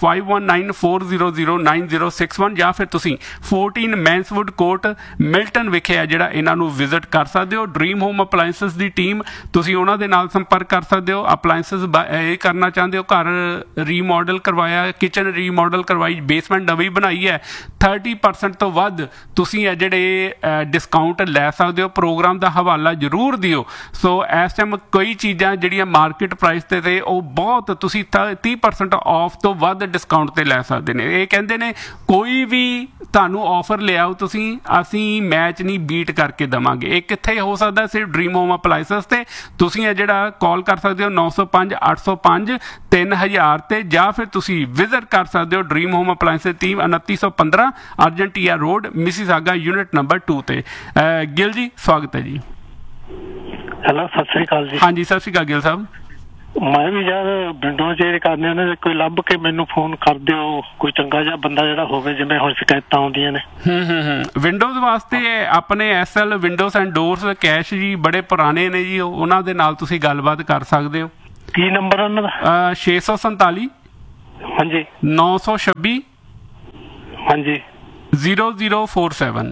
5194009061, ਜਾਂ ਫਿਰ ਤੁਸੀਂ 14 ਮੈਨਸਵੁੱਡ ਕੋਰਟ ਮਿਲਟਨ ਵਿਖੇ ਆ ਜਿਹੜਾ ਇਹਨਾਂ ਨੂੰ ਵਿਜ਼ਿਟ ਕਰ ਸਕਦੇ ਹੋ। ਡ੍ਰੀਮ ਹੋਮ ਅਪਲਾਇੰਸਸ ਦੀ ਟੀਮ, ਤੁਸੀਂ ਉਹਨਾਂ ਦੇ ਨਾਲ ਸੰਪਰਕ ਕਰ ਸਕਦੇ ਹੋ। ਅਪਲਾਇੰਸਸ ਇਹ ਕਰਨਾ ਚਾਹੁੰਦੇ ਹੋ, ਘਰ ਰੀਮੋਡਲ ਕਰਵਾਇਆ, ਕਿਚਨ ਰੀਮੋਡਲ ਕਰਵਾਈ, ਬੇਸਮੈਂਟ ਨਵੀਂ ਬਣਾਈ ਹੈ, 30% ਤੋਂ ਵੱਧ ਤੁਸੀਂ ਇਹ ਜਿਹੜੇ ਡਿਸਕਾਊਂਟ ਲੈ ਸਕਦੇ ਹੋ। ਪ੍ਰੋਗਰਾਮ ਦਾ ਹਵਾਲਾ ਜ਼ਰੂਰ ਦਿਓ। ਸੋ ਇਸ ਟਾਈਮ ਕਈ ਚੀਜ਼ਾਂ ਜਿਹੜੀਆਂ ਮਾਰਕੀਟ ਪ੍ਰਾਈਸ 'ਤੇ ਉਹ ਬਹੁਤ ਤੁਸੀਂ 30% ਆਫ ਤੋਂ ਵੱਧ ਡਿਸਕਾਊਂਟ 'ਤੇ ਲੈ ਸਕਦੇ ਨੇ। ਇਹ ਕਹਿੰਦੇ ਨੇ ਕੋਈ ਵੀ ਤੁਹਾਨੂੰ ਆਫਰ ਲਿਆਓ ਤੁਸੀਂ, ਅਸੀਂ ਮੈਚ ਨਹੀਂ ਬੀਟ ਕਰਕੇ ਦੇਵਾਂਗੇ। ਇਹ ਕਿੱਥੇ ਹੋ ਸਕਦਾ? ਸਿਰਫ ਡ੍ਰੀਮ ਹੋਮ ਅਪਲਾਇੰਸਸ ਤੇ। ਤੁਸੀਂ ਇਹ ਜਿਹੜਾ ਕਾਲ ਕਰ ਸਕਦੇ ਹੋ 905 805 3000 ਤੇ, ਜਾਂ ਫਿਰ ਤੁਸੀਂ ਵਿਜ਼ਿਟ ਕਰ ਸਕਦੇ ਹੋ dream home ਅਪਲਾਇੰਸਸ team 2915 ਅਰਜੈਂਟੀਆ road, Mississauga, unit number 2 ਤੇ। ਗਿਲ ਜੀ ਸਵਾਗਤ ਹੈ ਜੀ। ਹੈਲੋ, ਸਤਿ ਸ੍ਰੀ ਅਕਾਲ ਜੀ। ਹਾਂਜੀ ਸਤਿ ਸ੍ਰੀ ਅਕਾਲ ਗਿਲ ਸਾਹਿਬ। ਮੈਂ ਵੀ ਯਾਰ ਵਿੰਡੋ ਚੇਂਜ ਕਰਨੇ ਨੇ, ਕੋਈ ਲੱਭ ਕੇ ਮੈਨੂੰ ਫੋਨ ਕਰ ਦਿਓ, ਕੋਈ ਚੰਗਾ ਜਿਹਾ ਬੰਦਾ ਜਿਹੜਾ ਹੋਵੇ, ਜਿਵੇਂ ਹੁਣ ਸ਼ਿਕਾਇਤਾਂ ਆਉਂਦੀਆਂ ਨੇ। ਵਿੰਡੋਜ਼ ਵਾਸਤੇ ਆਪਣੇ SL windows and doors cash ਜੀ ਬੜੇ ਪੁਰਾਣੇ ਨੇ ਜੀ, ਉਹਨਾਂ ਦੇ ਨਾਲ ਤੁਸੀਂ ਗੱਲਬਾਤ ਕਰ ਸਕਦੇ ਹੋ। ਕੀ ਨੰਬਰ ਉਹਨਾਂ ਦਾ? 647 ਹਾਂਜੀ 926 ਹਾਂਜੀ 0047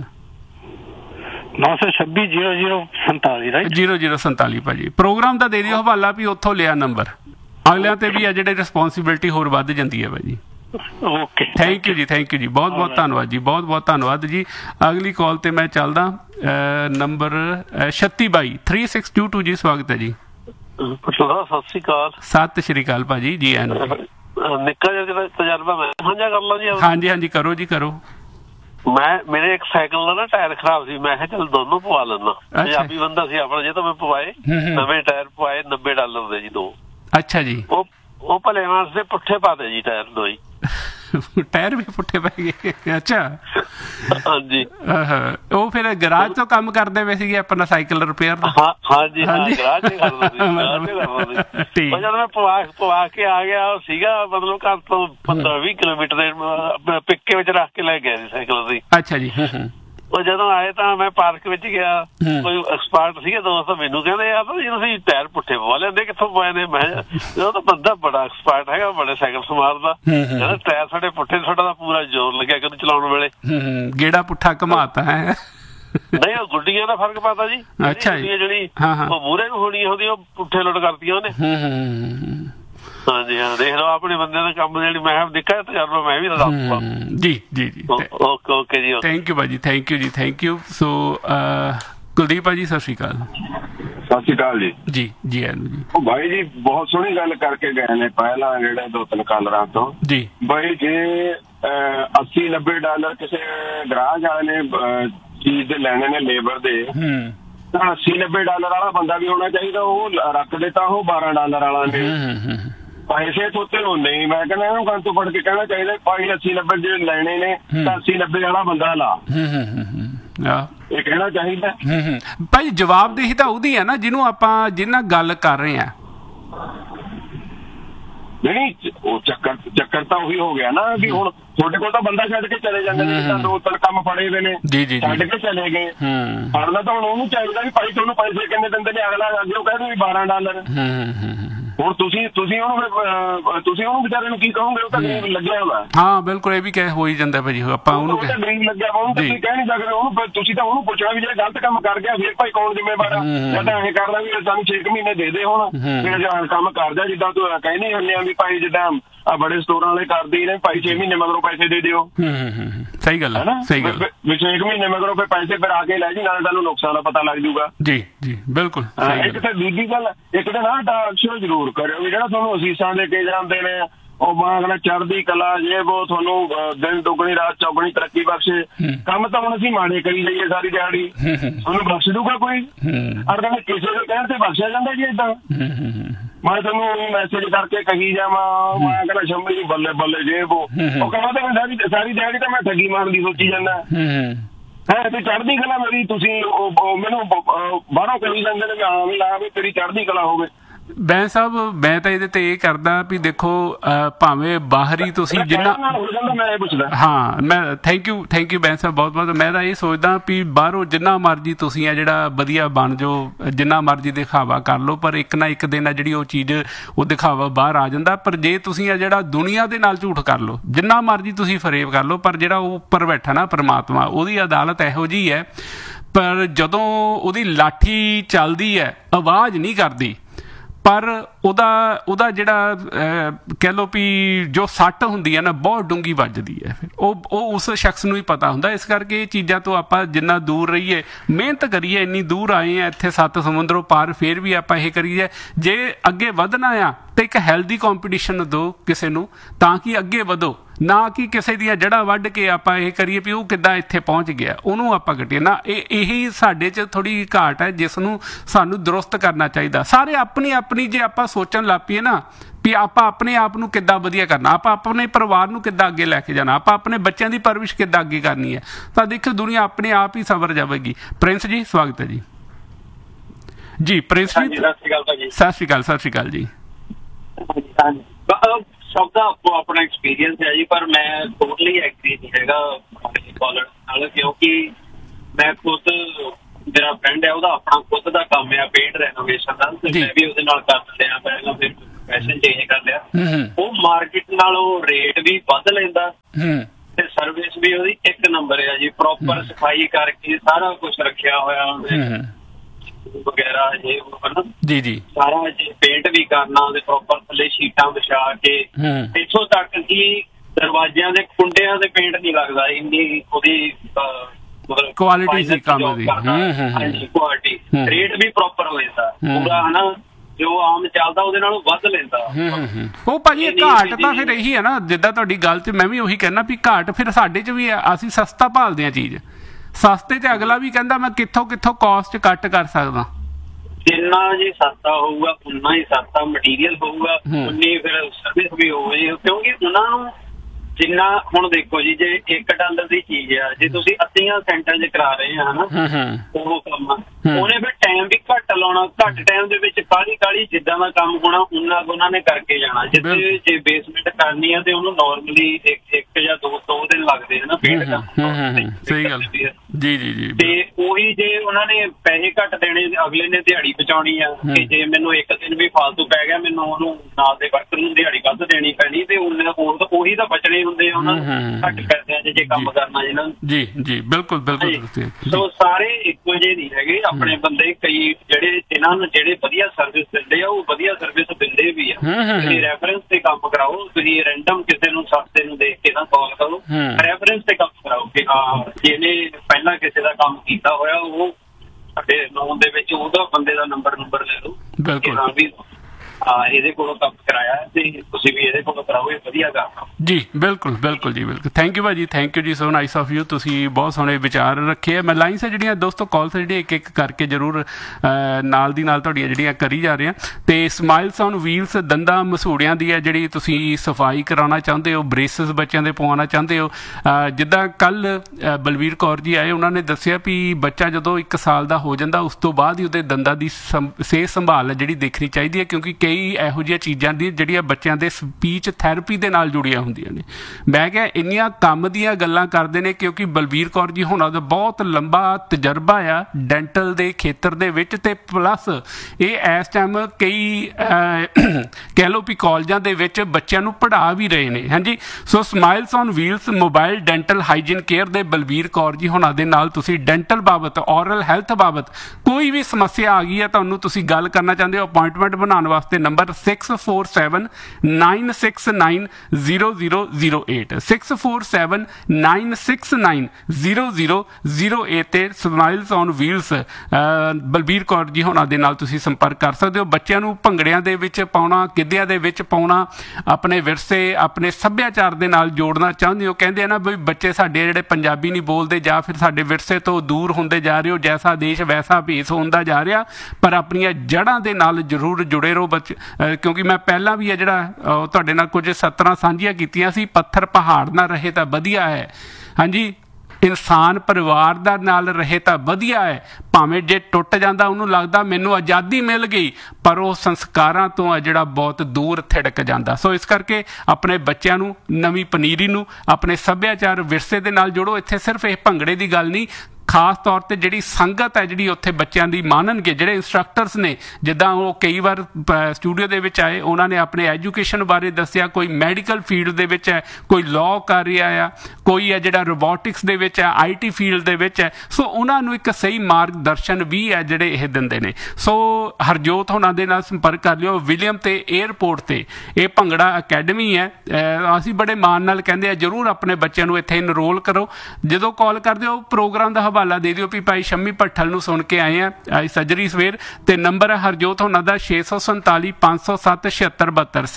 926 ਰਾਈਟ 0047 ਭਾਜੀ। ਪ੍ਰੋਗਰਾਮ ਦਾ ਦੇ ਦਿਓ ਹਵਾਲਾ ਵੀ ਉੱਥੋਂ ਲਿਆ ਨੰਬਰ, ਅਗਲਿਆਂ ਤੇ ਵੀ ਆ ਜਿਹੜੇ ਰਿਸਪੌਂਸਿਬਿਲਟੀ ਹੋਰ ਵੱਧ ਜਾਂਦੀ ਹੈ ਭਾਜੀ। ਓਕੇ ਥੈਂਕ ਯੂ ਜੀ, ਥੈਂਕ ਯੂ ਜੀ, ਬਹੁਤ ਬਹੁਤ ਧੰਨਵਾਦ ਜੀ, ਬਹੁਤ ਬਹੁਤ ਧੰਨਵਾਦ ਜੀ। ਅਗਲੀ ਕਾਲ ਤੇ ਮੈਂ ਚੱਲਦਾ, ਨੰਬਰ 3622 ਜੀ। ਸਵਾਗਤ ਹੈ ਜੀ। ਸਤਿ ਸ਼੍ਰੀ ਅਕਾਲ। ਸਤਿ ਸ਼੍ਰੀ ਅਕਾਲ ਭਾਜੀ, ਜੀ ਐਨ ਨਿੱਕਾ ਜਿਹਾ ਤਜਰਬਾ ਮੈਂ ਸਾਂਝਾ ਕਰ ਲਾਂ ਜੀ। ਹਾਂਜੀ ਹਾਂਜੀ ਕਰੋ ਜੀ ਕਰੋ। ਮੇਰੇ ਇੱਕ ਸਾਈਕਲ ਦਾ ਨਾ ਟਾਇਰ ਖਰਾਬ ਸੀ, ਮੈਂ ਕਿਹਾ ਚੱਲ ਦੋਨੋਂ ਪਵਾ ਲੈਣਾ। ਪੰਜਾਬੀ ਬੰਦਾ ਸੀ ਆਪਣਾ, ਜੇ ਤਾਂ ਮੈਂ ਪਵਾਏ ਨਵੇਂ ਟਾਇਰ ਪਵਾਏ $90 ਦੇ ਜੀ 2। ਅੱਛਾ ਜੀ। ਉਹ ਭਲੇ ਮਾਨਸ ਦੇ ਪੁੱਠੇ ਪਾਤੇ ਜੀ ਟਾਇਰ ਦੋ ਹੀ। ਟਾਇਰ ਵੀ ਪੁੱਠੇ ਪੈ ਗਏ? ਅੱਛਾ ਹਾਂਜੀ। ਉਹ ਫਿਰ ਗਰਾਜ ਤੋਂ ਕੰਮ ਕਰਦੇ ਪਏ ਸੀਗੇ ਆਪਣਾ ਸਾਈਕਲ ਰਿਪੇਅਰ ਦਾ? ਹਾਂਜੀ ਗਰਾਜ ਤੇ ਕਰਦਾ ਸੀ। ਜਦ ਮੈਂ ਪਵਾ ਕੇ ਆ ਗਿਆ, ਉਹ ਸੀਗਾ ਮਤਲਬ ਘਰ ਤੋਂ 15-20 ਕਿਲੋਮੀਟਰ ਦੇ ਪਿੱਕੇ ਵਿੱਚ ਰੱਖ ਕੇ ਲੈ ਗਿਆ ਸੀ ਸਾਈਕਲ ਦੀ। ਅੱਛਾ ਜੀ। ਉਹ ਜਦੋਂ ਆਏ ਤਾਂ ਮੈਂ ਪਾਰਕ ਵਿੱਚ ਗਿਆ, ਕੋਈ ਐਕਸਪਰਟ ਸੀਗੇ ਦੋਸਤ, ਮੈਨੂੰ ਕਹਿੰਦੇ ਯਾਰ ਜੀ ਤੁਸੀਂ ਟਾਇਰ ਪੁੱਠੇ ਪਵਾ ਲੈਂਦੇ, ਕਿੱਥੋਂ ਪਵਾਏ ਨੇ? ਮੈਂ ਉਹ ਤਾਂ ਬੰਦਾ ਬੜਾ ਐਕਸਪਰਟ ਹੈਗਾ, ਬੜੇ ਸਾਈਕਲ ਸਮਾਰਦਾ। ਕਹਿੰਦਾ ਟਾਇਰ ਸਾਡੇ ਪੁੱਠੇ, ਤੁਹਾਡਾ ਤਾਂ ਪੂਰਾ ਜ਼ੋਰ ਲੱਗਿਆ ਕਿ ਚਲਾਉਣ ਵੇਲੇ ਗੇੜਾ ਪੁੱਠਾ ਘਮਾਤਾ ਹੈ। ਨਹੀਂ, ਉਹ ਗੁੱਡੀਆਂ ਦਾ ਫਰਕ ਪਾਤਾ ਜੀ। ਅੱਛਾ ਜੀ। ਜਿਹੜੀ ਉਹ ਮੂਹਰੇ ਨੂੰ ਹੋਣੀ ਹੁੰਦੀ, ਉਹ ਪੁੱਠੇ ਲੁੱਟ ਕਰਤੀਆਂ ਉਹਨੇ। ਹਾਂਜੀ ਹਾਂ, ਦੇਖ ਲਓ ਆਪਣੇ ਬੰਦੇ ਦਾ ਕੰਮ। ਜਿਹੜੀ ਮੈਂ ਦੇਖਿਆ ਤਜਰਬਾ ਮੈਂ ਵੀ ਦੱਸੂਗਾ ਜੀ। ਜੀ ਜੀ ਓਕੇ ਓਕੇ ਜੀ, ਥੈਂਕ ਯੂ ਭਾਜੀ, ਥੈਂਕ ਯੂ ਜੀ, ਥੈਂਕ ਯੂ। ਸੋ ਕੁਲਦੀਪ ਭਾਜੀ ਸਤਿ ਸ਼੍ਰੀ ਅਕਾਲ। ਸਤਿ ਸ਼੍ਰੀ ਅਕਾਲ ਜੀ। ਜੀ ਜੀ ਆਨੂ ਜੀ। ਉਹ ਭਾਈ ਜੀ ਬਹੁਤ ਸੋਹਣੀ ਗੱਲ ਕਰਕੇ ਗਏ ਨੇ ਪਹਿਲਾਂ, ਜਿਹੜੇ 2-3 ਕਾਲਰਾਂ ਤੋਂ ਜੀ। ਬਈ ਜੇ $80-90 ਕਿਸੇ ਗਰਾਜ ਵਾਲੇ ਨੇ ਚੀਜ਼ ਦੇ ਲੈਣੇ ਨੇ ਲੇਬਰ ਦੇ, ਤਾਂ $80-90 ਵਾਲਾ ਬੰਦਾ ਵੀ ਹੋਣਾ ਚਾਹੀਦਾ। ਉਹ ਰੱਖਦੇ ਤਾਂ ਉਹ $12 ਵਾਲਾ ਨੇ ਪੈਸੇ ਥੋਤੇ ਹੁੰਦੇ ਨਹੀਂ। ਮੈਂ ਕਹਿੰਦਾ ਇਹਨੂੰ ਕੰਨ ਤੋਂ ਫੜ ਕੇ ਕਹਿਣਾ ਚਾਹੀਦਾ ਭਾਈ 80-90 ਜੇ ਲੈਣੇ ਨੇ ਤਾਂ 80-90 ਵਾਲਾ ਬੰਦਾ ਲਾ। ਇਹ ਕਹਿਣਾ ਚਾਹੀਦਾ ਭਾਈ। ਜਵਾਬਦੇਹੀ ਤਾਂ ਉਹਦੀ ਹੈ ਨਾ ਜਿਹਨੂੰ ਆਪਾਂ ਜਿਹਨਾਂ ਗੱਲ ਕਰ ਰਹੇ ਹਾਂ। ਨਹੀਂ, ਉਹ ਚੱਕਰ ਤਾਂ ਉਹੀ ਹੋ ਗਿਆ ਨਾ ਵੀ ਹੁਣ ਤੁਹਾਡੇ ਕੋਲ ਤਾਂ ਬੰਦਾ ਛੱਡ ਕੇ ਚਲੇ ਜਾਂਦੇ ਨੇ, ਤਾਂ 2-3 ਕੰਮ ਫੜੇ ਹੋਏ ਨੇ, ਛੱਡ ਕੇ ਚਲੇ ਗਏ। ਫੜਨਾ ਤਾਂ ਹੁਣ ਉਹਨੂੰ ਚਾਹੀਦਾ ਵੀ ਭਾਈ ਤੁਹਾਨੂੰ ਪੈਸੇ ਕਿੰਨੇ ਦਿੰਦੇ ਨੇ, ਅਗਲਾ ਅੱਗੇ ਉਹ ਕਹਿੰਦੇ ਵੀ $12। ਹੁਣ ਤੁਸੀਂ ਉਹਨੂੰ ਵਿਚਾਰੇ ਨੂੰ ਕੀ ਕਹੋਗੇ? ਉਹ ਤਾਂ ਗਰੀਬ ਲੱਗਿਆ ਹੋਇਆ। ਹਾਂ ਬਿਲਕੁਲ, ਇਹ ਵੀ ਕਹਿ ਹੋ ਹੀ ਜਾਂਦਾ ਭਾਜੀ। ਆਪਾਂ ਉਹਨੂੰ ਗਰੀਬ ਲੱਗਿਆ ਉਹਨੂੰ ਤੁਸੀਂ ਕਹਿ ਨਹੀਂ ਸਕਦੇ ਉਹਨੂੰ। ਤੁਸੀਂ ਤਾਂ ਉਹਨੂੰ ਪੁੱਛਣਾ ਵੀ ਜੇ ਗਲਤ ਕੰਮ ਕਰ ਗਿਆ ਫਿਰ ਭਾਈ ਕੌਣ ਜ਼ਿੰਮੇਵਾਰ ਆ? ਜਾਂ ਤਾਂ ਇਹ ਕਰਦਾ ਵੀ ਸਾਨੂੰ 6 ਮਹੀਨੇ ਦੇ ਦੇ ਹੁਣ, ਫਿਰ ਕੰਮ ਕਰਦਾ ਜਿੱਦਾਂ ਤੂੰ ਕਹਿੰਦੇ ਹੁੰਦੇ ਆ ਵੀ ਭਾਈ ਜਿੱਦਾਂ ਆ ਬੜੇ ਸਟੋਰਾਂ ਵਾਲੇ ਕਰਦੇ ਨੇ, ਭਾਈ 6 ਮਹੀਨੇ ਮਗਰੋਂ ਪੈਸੇ ਦੇ ਦਿਓ। ਸਹੀ ਗੱਲ ਹੈ, ਸਹੀ ਗੱਲ। ਵੀ 6 ਮਹੀਨੇ ਮਗਰੋਂ ਫਿਰ ਪੈਸੇ ਫਿਰ ਆ ਕੇ ਲੈ ਜੀ, ਨਾਲੇ ਤੁਹਾਨੂੰ ਨੁਕਸਾਨ ਦਾ ਪਤਾ ਲੱਗ ਜੂਗਾ। ਜੀ ਜੀ ਬਿਲਕੁਲ। ਇੱਕ ਤਾਂ ਦੂਜੀ ਗੱਲ, ਇੱਕ ਤਾਂ ਨਾ ਟਾਕਸ਼ੋ ਜ਼ਰੂਰ ਕਰਿਓ ਵੀ ਜਿਹੜਾ ਤੁਹਾਨੂੰ ਅਸੀਸਾਂ ਦੇ ਕੇ ਜਾਂਦੇ ਨੇ, ਉਹ ਮਾਗਣਾ ਚੜ੍ਹਦੀ ਕਲਾ ਜੇ ਉਹ ਤੁਹਾਨੂੰ ਦਿਨ ਦੁਗਣੀ ਰਾਤ ਚੌਗਣੀ ਤਰੱਕੀ ਬਖਸ਼ੇ। ਕੰਮ ਤਾਂ ਹੁਣ ਅਸੀਂ ਮਾੜੇ ਕਰੀ ਜਾਈਏ ਸਾਰੀ ਦਿਹਾੜੀ, ਤੁਹਾਨੂੰ ਬਖਸ਼ ਦੂਗਾ ਕੋਈ? ਔਰ ਕਹਿੰਦੇ ਕਿਸੇ ਦੇ ਕਹਿਣ ਤੇ ਬਖਸ਼ਿਆ ਜਾਂਦਾ ਜੀ ਏਦਾਂ? ਮੈਂ ਤੁਹਾਨੂੰ ਮੈਸੇਜ ਕਰਕੇ ਕਹੀ ਜਾਵਾਂ, ਮੈਂ ਕਹਿੰਦਾ ਸ਼ੰਮੀ ਜੀ ਬੱਲੇ ਬੱਲੇ ਜੇ ਉਹ ਕਹਿੰਦਾ ਸਾਰੀ ਦਿਹਾੜੀ ਤਾਂ ਮੈਂ ਠੱਗੀ ਮਾਰਨ ਦੀ ਸੋਚੀ ਜਾਂਦਾ ਹੈ। ਤੇ ਚੜ੍ਹਦੀ ਕਲਾ ਮੇਰੀ ਤੁਸੀਂ ਮੈਨੂੰ ਬਾਹਰੋਂ ਕਹੀ ਜਾਂਦੇ ਨੇ ਵੀ ਹਾਂ ਵੀ ਲਾ ਵੀ ਤੇਰੀ ਚੜ੍ਹਦੀ ਕਲਾ ਹੋਵੇ। ਬੈਂ ਸਾਹਿਬ ਮੈਂ ਤਾਂ ਇਹਦੇ ਤੇ ਇਹ ਕਰਦਾ ਵੀ ਦੇਖੋ ਭਾਵੇਂ ਬਾਹਰੀ ਤੁਸੀਂ ਜਿੰਨਾ ਹਾਂ ਮੈਂ ਥੈਂਕ ਯੂ ਬੈਂ ਸਾਹਿਬ ਬਹੁਤ ਬਹੁਤ। ਮੈਂ ਤਾਂ ਇਹ ਸੋਚਦਾ ਵੀ ਬਾਹਰੋਂ ਜਿੰਨਾ ਮਰਜ਼ੀ ਤੁਸੀਂ ਆ ਜਿਹੜਾ ਵਧੀਆ ਬਣ ਜਾਓ, ਜਿੰਨਾ ਮਰਜ਼ੀ ਦਿਖਾਵਾ ਕਰ ਲਓ, ਪਰ ਇੱਕ ਨਾ ਇੱਕ ਦਿਨ ਆ ਜਿਹੜੀ ਉਹ ਚੀਜ਼ ਉਹ ਦਿਖਾਵਾ ਬਾਹਰ ਆ ਜਾਂਦਾ। ਪਰ ਜੇ ਤੁਸੀਂ ਆ ਜਿਹੜਾ ਦੁਨੀਆ ਦੇ ਨਾਲ ਝੂਠ ਕਰ ਲਓ, ਜਿੰਨਾ ਮਰਜ਼ੀ ਤੁਸੀਂ ਫਰੇਬ ਕਰ ਲਓ, ਪਰ ਜਿਹੜਾ ਉਹ ਉੱਪਰ ਬੈਠਾ ਨਾ ਪਰਮਾਤਮਾ, ਉਹਦੀ ਅਦਾਲਤ ਇਹੋ ਜਿਹੀ ਹੈ। ਪਰ ਜਦੋਂ ਉਹਦੀ ਲਾਠੀ ਚੱਲਦੀ ਹੈ ਆਵਾਜ਼ ਨਹੀਂ ਕਰਦੀ, ਪਰ ਉਹਦਾ ਜਿਹੜਾ ਕਹਿ ਲਓ ਵੀ ਜੋ ਸੱਟ ਹੁੰਦੀ ਹੈ ਨਾ ਬਹੁਤ ਡੂੰਘੀ ਵੱਜਦੀ ਹੈ। ਫਿਰ ਉਹ ਉਸ ਸ਼ਖਸ ਨੂੰ ਹੀ ਪਤਾ ਹੁੰਦਾ। ਇਸ ਕਰਕੇ ਇਹ ਚੀਜ਼ਾਂ ਤੋਂ ਆਪਾਂ ਜਿੰਨਾ ਦੂਰ ਰਹੀਏ, ਮਿਹਨਤ ਕਰੀਏ। ਇੰਨੀ ਦੂਰ ਆਏ ਆ ਇੱਥੇ 7 ਸਮੁੰਦਰੋਂ ਪਾਰ, ਫਿਰ ਵੀ ਆਪਾਂ ਇਹ ਕਰੀਏ ਜੇ ਅੱਗੇ ਵਧਣਾ ਆ ਤਾਂ ਇੱਕ ਹੈਲਦੀ ਕੰਪੀਟੀਸ਼ਨ ਦਿਓ ਕਿਸੇ ਨੂੰ, ਤਾਂ ਕਿ ਅੱਗੇ ਵਧੋ, ਨਾ ਕਿ ਕਿਸੇ ਦੀਆਂ ਜੜ੍ਹਾਂ ਵੱਢ ਕੇ ਆਪਾਂ ਇਹ ਕਰੀਏ ਵੀ ਉਹ ਕਿੱਦਾਂ ਇੱਥੇ ਪਹੁੰਚ ਗਿਆ, ਉਹਨੂੰ ਆਪਾਂ ਕੱਟੀਏ ਨਾ। ਇਹੀ ਸਾਡੇ 'ਚ ਥੋੜ੍ਹੀ ਘਾਟ ਹੈ ਜਿਸ ਨੂੰ ਸਾਨੂੰ ਦੁਰਸਤ ਕਰਨਾ ਚਾਹੀਦਾ। ਸਾਰੇ ਆਪਣੀ ਜੇ ਆਪਾਂ ਸੋਚਣ ਲੱਗ ਪਈਏ ਨਾ ਵੀ ਆਪਾਂ ਆਪਣੇ ਆਪ ਨੂੰ ਕਿੱਦਾਂ ਵਧੀਆ ਕਰਨਾ, ਆਪਾਂ ਆਪਣੇ ਪਰਿਵਾਰ ਨੂੰ ਕਿੱਦਾਂ ਅੱਗੇ ਲੈ ਕੇ ਜਾਣਾ, ਆਪਾਂ ਆਪਣੇ ਬੱਚਿਆਂ ਦੀ ਪਰਵਰਿਸ਼ ਕਿੱਦਾਂ ਅੱਗੇ ਕਰਨੀ ਹੈ, ਤਾਂ ਦੇਖੋ ਦੁਨੀਆ ਆਪਣੇ ਆਪ ਹੀ ਸਵਰ ਜਾਵੇਗੀ। ਪ੍ਰਿੰਸ ਜੀ ਸਵਾਗਤ ਹੈ ਜੀ। ਜੀ ਪ੍ਰਿੰਸ ਜੀ ਸਤਿ ਸ਼੍ਰੀ ਅਕਾਲ ਜੀ। ਸਭ ਦਾ ਆਪਣਾ ਐਕਸਪੀਰੀਅੰਸ ਹੈ ਜੀ, ਪਰ ਮੈਂ ਟੋਟਲੀ ਐਗਰੀ ਨਹੀਂ ਹੈਗਾ ਕਾਲਰ ਨਾਲ, ਕਿਉਂਕਿ ਮੈਂ ਖੁਦ, ਮੇਰਾ ਫਰੈਂਡ ਹੈ ਉਹਦਾ ਆਪਣਾ ਖੁਦ ਦਾ ਕੰਮ ਹੈ ਪੇਂਟ ਰੈਨੋਵੇਸ਼ਨ ਦਾ, ਤੇ ਮੈਂ ਵੀ ਉਹਦੇ ਨਾਲ ਕਰ ਲਿਆ ਪਹਿਲਾਂ, ਫਿਰ ਪੈਸ਼ਨ ਚੇਂਜ ਕਰ ਲਿਆ। ਉਹ ਮਾਰਕੀਟ ਨਾਲੋਂ ਰੇਟ ਵੀ ਵੱਧ ਲੈਂਦਾ ਤੇ ਸਰਵਿਸ ਵੀ ਉਹਦੀ ਇੱਕ ਨੰਬਰ ਆ ਜੀ, ਪ੍ਰੋਪਰ ਸਫਾਈ ਕਰਕੇ ਸਾਰਾ ਕੁਝ ਰੱਖਿਆ ਹੋਇਆ ਵਗੈਰਾ ਜੇ ਜੀ ਜੀ ਸਾਰਾ ਜੀ, ਪੇਂਟ ਵੀ ਕਰਨਾ ਉਹਦੇ ਪ੍ਰੋਪਰ ਥੱਲੇ ਸ਼ੀਟਾਂ ਵਿਛਾ ਕੇ, ਇੱਥੋਂ ਤੱਕ ਕਿ ਦਰਵਾਜ਼ਿਆਂ ਦੇ ਕੁੰਡਿਆਂ ਦੇ ਪੇਂਟ ਨਹੀਂ ਲੱਗਦਾ, ਇੰਨੀ ਉਹਦੀ ਮਤਲਬ ਕੁਆਲਿਟੀ ਸੀ ਕੰਮ ਦੀ। ਹਾਂਜੀ ਕੁਆਲਿਟੀ, ਰੇਟ ਵੀ ਪ੍ਰੋਪਰ ਹੋ ਜਾਂਦਾ ਪੂਰਾ ਹਨਾ, ਜੋ ਆਮ ਚੱਲਦਾ ਉਹਦੇ ਨਾਲੋਂ ਵੱਧ ਲੈਂਦਾ। ਉਹ ਭਾਜੀ ਘਾਟ ਤਾਂ ਫਿਰ ਇਹੀ ਹੈ ਨਾ, ਜਿੱਦਾਂ ਤੁਹਾਡੀ ਗੱਲ 'ਚ ਮੈਂ ਵੀ ਉਹੀ ਕਹਿਣਾ ਵੀ ਘਾਟ ਫਿਰ ਸਾਡੇ 'ਚ ਵੀ ਹੈ, ਅਸੀਂ ਸਸਤਾ ਭਾਲਦੇ ਹਾਂ ਚੀਜ਼, ਸਸਤੇ 'ਚ ਅਗਲਾ ਵੀ ਕਹਿੰਦਾ ਮੈਂ ਕਿੱਥੋਂ ਕਾਸਟ ਕੱਟ ਕਰ ਸਕਦਾ। ਜਿੰਨਾ ਜੀ ਸਸਤਾ ਹੋਊਗਾ ਉਨਾ ਹੀ ਸਸਤਾ ਮਟੀਰੀਅਲ ਹੋਊਗਾ, ਉਨੀ ਫਿਰ ਸਰਵਿਸ ਵੀ ਹੋਊਗੀ, ਕਿਉਂਕਿ ਉਹਨਾਂ ਨੂੰ ਜਿੰਨਾ ਹੁਣ ਦੇਖੋ ਜੀ, ਜੇ $1 ਦੀ ਚੀਜ਼ ਆ, ਜੇ ਤੁਸੀਂ 80 ਸੈਂਟਾਂ 'ਚ ਕਰਾ ਰਹੇ ਆ ਹਨਾ ਉਹ ਕੰਮ, ਉਹਨੇ ਫਿਰ ਟਾਈਮ ਵੀ ਘੱਟ ਲਾਉਣਾ, ਘੱਟ ਟਾਈਮ ਦੇ ਵਿੱਚ ਕਾਹਲੀ ਜਿੱਦਾਂ ਦਾ ਕੰਮ ਹੋਣਾ ਉਹਨਾਂ ਨੇ ਕਰਕੇ ਜਾਣਾ। ਜਿੱਥੇ ਜੇ ਬੇਸਮੈਂਟ ਕਰਨੀ ਆ ਤੇ ਉਹਨੂੰ ਨੋਰਮਲੀ ਇੱਕ ਜਾਂ ਦੋ ਦਿਨ ਲੱਗਦੇ ਹਨਾ ਪੇਂਟ ਕਰਨ। ਸਹੀ ਗੱਲ ਜੀ ਜੀ ਜੀ। ਤੇ ਉਹੀ ਜੇ ਉਹਨਾਂ ਨੇ ਪੈਸੇ ਘੱਟ ਦੇਣੇ, ਅਗਲੇ ਨੇ ਦਿਹਾੜੀ ਬਚਾਉਣੀ ਆ ਕਿ ਜੇ ਮੈਨੂੰ ਇੱਕ ਦਿਨ ਵੀ ਫਾਲਤੂ ਪੈ ਗਿਆ, ਮੈਨੂੰ ਉਹਨੂੰ ਨਾਲ ਦੇ ਵਰਕਰ ਨੂੰ ਦਿਹਾੜੀ ਵੱਧ ਦੇਣੀ ਪੈਣੀ, ਤੇ ਉਹੀ ਤਾਂ ਬਚਣੇ ਹੁੰਦੇ ਆ ਉਹਨਾਂ ਨੂੰ ਘੱਟ ਪੈਸਿਆਂ 'ਚ ਜੇ ਕੰਮ ਕਰਨਾ ਜਿਹਨਾਂ ਨੂੰ। ਜੀ ਜੀ ਬਿਲਕੁਲ ਬਿਲਕੁਲ। ਸੋ ਸਾਰੇ ਇੱਕੋ ਜਿਹੇ ਨਹੀਂ ਹੈਗੇ, ਆਪਣੇ ਬੰਦੇ ਕਈ ਜਿਹੜੇ ਵਧੀਆ ਸਰਵਿਸ ਦਿੰਦੇ ਆ, ਉਹ ਵਧੀਆ ਸਰਵਿਸ ਦਿੰਦੇ ਵੀ ਆ। ਤੁਸੀਂ ਰੈਫਰੈਂਸ ਤੇ ਕੰਮ ਕਰਾਓ, ਤੁਸੀਂ ਰੈਂਡਮ ਕਿਸੇ ਨੂੰ ਸਸਤੇ ਨੂੰ ਦੇਖ ਕੇ ਨਾ ਕਾਲ ਕਰੋ, ਰੈਫਰੈਂਸ ਤੇ ਕੰਮ ਕਰਾਓ ਕਿ ਹਾਂ ਜਿਹਨੇ ਪਹਿਲਾਂ ਕਿਸੇ ਦਾ ਕੰਮ ਕੀਤਾ ਹੋਇਆ, ਉਹ ਸਾਡੇ ਨੋਨ ਦੇ ਵਿੱਚ ਉਹਦਾ ਬੰਦੇ ਦਾ ਨੰਬਰ ਲੈ ਲਓ। ਬਿਲਕੁਲ ਇਹਦੇ ਕੋਲੋਂ ਕੰਮ ਕਰਾਇਆ ਤੇ ਤੁਸੀਂ ਵੀ ਇਹਦੇ ਕੋਲੋਂ ਕਰਾਓ, ਇਹ ਵਧੀਆ ਕੰਮ ਜੀ। ਬਿਲਕੁਲ ਬਿਲਕੁਲ ਜੀ ਬਿਲਕੁਲ। ਥੈਂਕ ਯੂ ਭਾਜੀ, ਥੈਂਕ ਯੂ ਜੀ, ਸੋ ਨਾਈਸ ਆਫ ਯੂ। ਤੁਸੀਂ ਬਹੁਤ ਸੋਹਣੇ ਵਿਚਾਰ ਰੱਖੇ ਆ। ਮੈਂ ਲਾਈਨਸ ਜਿਹੜੀਆਂ ਦੋਸਤੋ ਕਾਲਸ ਜਿਹੜੀਆਂ ਇੱਕ ਕਰਕੇ ਜ਼ਰੂਰ ਨਾਲ ਦੀ ਨਾਲ ਤੁਹਾਡੀਆਂ ਜਿਹੜੀਆਂ ਕਰੀ ਜਾ ਰਹੇ ਆ। ਤੇ ਸਮਾਈਲਸ ਔਨ ਵੀਲਸ ਦੰਦਾਂ ਮਸੂੜਿਆਂ ਦੀ ਹੈ ਜਿਹੜੀ ਤੁਸੀਂ ਸਫਾਈ ਕਰਾਉਣਾ ਚਾਹੁੰਦੇ ਹੋ, ਬ੍ਰੇਸਿਸ ਬੱਚਿਆਂ ਦੇ ਪਵਾਉਣਾ ਚਾਹੁੰਦੇ ਹੋ। ਜਿੱਦਾਂ ਕੱਲ ਬਲਵੀਰ ਕੌਰ ਜੀ ਆਏ, ਉਹਨਾਂ ਨੇ ਦੱਸਿਆ ਵੀ ਬੱਚਾ ਜਦੋਂ 1 ਸਾਲ ਦਾ ਹੋ ਜਾਂਦਾ ਉਸ ਤੋਂ ਬਾਅਦ ਹੀ ਉਹਦੇ ਦੰਦਾਂ ਦੀ ਸਿਹਤ ਸੰਭਾਲ ਜਿਹੜੀ ਦੇਖਣੀ ਚਾਹੀਦੀ ਹੈ, ਕਿਉਂਕਿ ਕਈ ਇਹੋ ਜਿਹੀਆਂ ਚੀਜ਼ਾਂ ਦੀ ਜਿਹੜੀਆਂ ਬੱਚਿਆਂ ਦੇ ਸਪੀਚ ਥੈਰੇਪੀ ਦੇ ਨਾਲ ਜੁੜੀਆਂ ਹੁੰਦੀਆਂ ਨੇ। ਮੈਂ ਕਿਹਾ ਇੰਨੀਆਂ ਕੰਮ ਦੀਆਂ ਗੱਲਾਂ ਕਰਦੇ ਨੇ, ਕਿਉਂਕਿ ਬਲਵੀਰ ਕੌਰ ਜੀ ਹੋਣਾ ਦਾ ਬਹੁਤ ਲੰਬਾ ਤਜਰਬਾ ਆ ਡੈਂਟਲ ਦੇ ਖੇਤਰ ਦੇ ਵਿੱਚ, ਤੇ ਪਲੱਸ ਇਹ ਇਸ ਟਾਈਮ ਕਈ ਕਹਿ ਲਓ ਵੀ ਕਾਲਜਾਂ ਦੇ ਵਿੱਚ ਬੱਚਿਆਂ ਨੂੰ ਪੜ੍ਹਾ ਵੀ ਰਹੇ ਨੇ। ਹਾਂਜੀ, ਸੋ smiles on wheels mobile dental hygiene care ਦੇ ਬਲਵੀਰ ਕੌਰ ਜੀ ਹੋਣਾ ਦੇ ਨਾਲ ਤੁਸੀਂ ਡੈਂਟਲ ਬਾਬਤ, ਔਰਲ ਹੈਲਥ ਬਾਬਤ ਕੋਈ ਵੀ ਸਮੱਸਿਆ ਆ ਗਈ ਹੈ, ਤੁਹਾਨੂੰ ਤੁਸੀਂ ਗੱਲ ਕਰਨਾ ਚਾਹੁੰਦੇ ਹੋ, ਅਪਾਇੰਟਮੈਂਟ ਬਣਾਉਣ ਵਾਸਤੇ ਨੰਬਰ 647-969-0008 647-969-0008 ਤੇ smiles on wheels Balbir Kaur ji ਹੋਣਾ ਦੇ ਨਾਲ ਤੁਸੀਂ ਸੰਪਰਕ ਕਰ ਸਕਦੇ ਹੋ। ਬੱਚਿਆਂ ਨੂੰ ਭੰਗੜਿਆਂ ਦੇ ਵਿੱਚ ਪਾਉਣਾ, ਗਿੱਧਿਆਂ ਦੇ ਵਿੱਚ ਪਾਉਣਾ, ਆਪਣੇ ਵਿਰਸੇ ਆਪਣੇ ਸੱਭਿਆਚਾਰ ਦੇ ਨਾਲ ਜੋੜਨਾ ਚਾਹੁੰਦੇ ਹੋ। ਕਹਿੰਦੇ ਆ ਨਾ ਵੀ ਬੱਚੇ ਸਾਡੇ ਜਿਹੜੇ ਪੰਜਾਬੀ ਨਹੀਂ ਬੋਲਦੇ ਜਾਂ ਫਿਰ ਸਾਡੇ ਵਿਰਸੇ ਤੋਂ ਦੂਰ ਹੁੰਦੇ ਜਾ ਰਹੇ ਹੋ, ਜੈਸਾ ਦੇਸ਼ ਵੈਸਾ ਭੇਸ ਹੁੰਦਾ ਜਾ ਰਿਹਾ, ਪਰ ਆਪਣੀਆਂ ਜੜ੍ਹਾਂ ਦੇ ਨਾਲ ਜ਼ਰੂਰ ਜੁੜੇ ਰਹੋ ਕਿਉਂਕਿ ਮੈਂ ਪਹਿਲਾਂ ਵੀ ਜਿਹੜਾ ਤੁਹਾਡੇ ਨਾਲ ਕੁਝ ਸਤਰਾਂ ਸਾਂਝੀਆਂ ਕੀਤੀਆਂ ਸੀ, ਪੱਥਰ ਪਹਾੜ ਨਾਲ ਰਹੇ ਤਾਂ ਵਧੀਆ ਹੈ। ਹਾਂਜੀ, ਇਨਸਾਨ ਪਰਿਵਾਰ ਦਾ ਨਾਲ ਰਹੇ ਤਾਂ ਵਧੀਆ ਹੈ। ਭਾਵੇਂ ਜੇ ਟੁੱਟ ਜਾਂਦਾ ਉਹਨੂੰ ਲੱਗਦਾ ਮੈਨੂੰ ਆਜ਼ਾਦੀ ਮਿਲ ਗਈ, ਪਰ ਉਹ ਸੰਸਕਾਰਾਂ ਤੋਂ ਆ ਜਿਹੜਾ ਬਹੁਤ ਦੂਰ ਥਿੜਕ ਜਾਂਦਾ। ਸੋ ਇਸ ਕਰਕੇ ਆਪਣੇ ਬੱਚਿਆਂ ਨੂੰ ਨਵੀਂ ਪਨੀਰੀ ਨੂੰ ਆਪਣੇ ਸੱਭਿਆਚਾਰ ਵਿਰਸੇ ਦੇ ਨਾਲ ਜੋੜੋ। ਇੱਥੇ ਸਿਰਫ ਇਹ ਭੰਗੜੇ ਦੀ ਗੱਲ ਨਹੀਂ, ਖਾਸ ਤੌਰ ਤੇ ਜਿਹੜੀ ਸੰਗਤ ਹੈ ਜਿਹੜੀ ਉੱਥੇ ਬੱਚਿਆਂ ਦੀ ਮਾਨਣਗੇ, ਜਿਹੜੇ ਇੰਸਟਰਕਟਰਸ ਨੇ, ਜਿੱਦਾਂ ਉਹ ਕਈ ਵਾਰ ਸਟੂਡੀਓ ਦੇ ਵਿੱਚ ਆਏ, ਉਹਨਾਂ ਨੇ ਆਪਣੇ ਐਜੂਕੇਸ਼ਨ ਬਾਰੇ ਦੱਸਿਆ, ਕੋਈ ਮੈਡੀਕਲ ਫੀਲਡ ਦੇ ਵਿੱਚ ਹੈ, ਕੋਈ ਲਾਅ ਕਰ ਰਿਹਾ ਆ, ਕੋਈ ਹੈ ਜਿਹੜਾ ਰੋਬੋਟਿਕਸ ਦੇ ਵਿੱਚ ਹੈ, IT ਫੀਲਡ ਦੇ ਵਿੱਚ ਹੈ। ਸੋ ਉਹਨਾਂ ਨੂੰ ਇੱਕ ਸਹੀ ਮਾਰਗਦਰਸ਼ਨ ਵੀ ਹੈ ਜਿਹੜੇ ਇਹ ਦਿੰਦੇ ਨੇ। ਸੋ ਹਰਜੋਤ ਹੋਣਾ ਦੇ ਨਾਲ ਸੰਪਰਕ ਕਰ ਲਿਓ, ਵਿਲੀਅਮ ਤੇ 에ਅਰਪੋਰਟ ਤੇ ਇਹ ਭੰਗੜਾ ਅਕੈਡਮੀ ਹੈ। ਅਸੀਂ ਬੜੇ ਮਾਣ ਨਾਲ ਕਹਿੰਦੇ ਆ ਜ਼ਰੂਰ ਆਪਣੇ ਬੱਚਿਆਂ ਨੂੰ ਇੱਥੇ ਇਨਰੋਲ ਕਰੋ। ਜਦੋਂ ਕਾਲ ਕਰਦੇ ਹੋ ਪ੍ਰੋਗਰਾਮ ਦਾ ਹਵਾਲਾ ਦੇ ਦਿਓ ਵੀ ਭਾਈ ਸ਼ੰਮੀ ਭੱਠਲ ਨੂੰ ਸੁਣ ਕੇ ਆਏ ਆ ਸੱਜਰੀ ਸਵੇਰ, ਤੇ ਨੰਬਰ ਹੈ ਹਰਜੋਤ ਹੋਣਾ ਦਾ 647-507-7672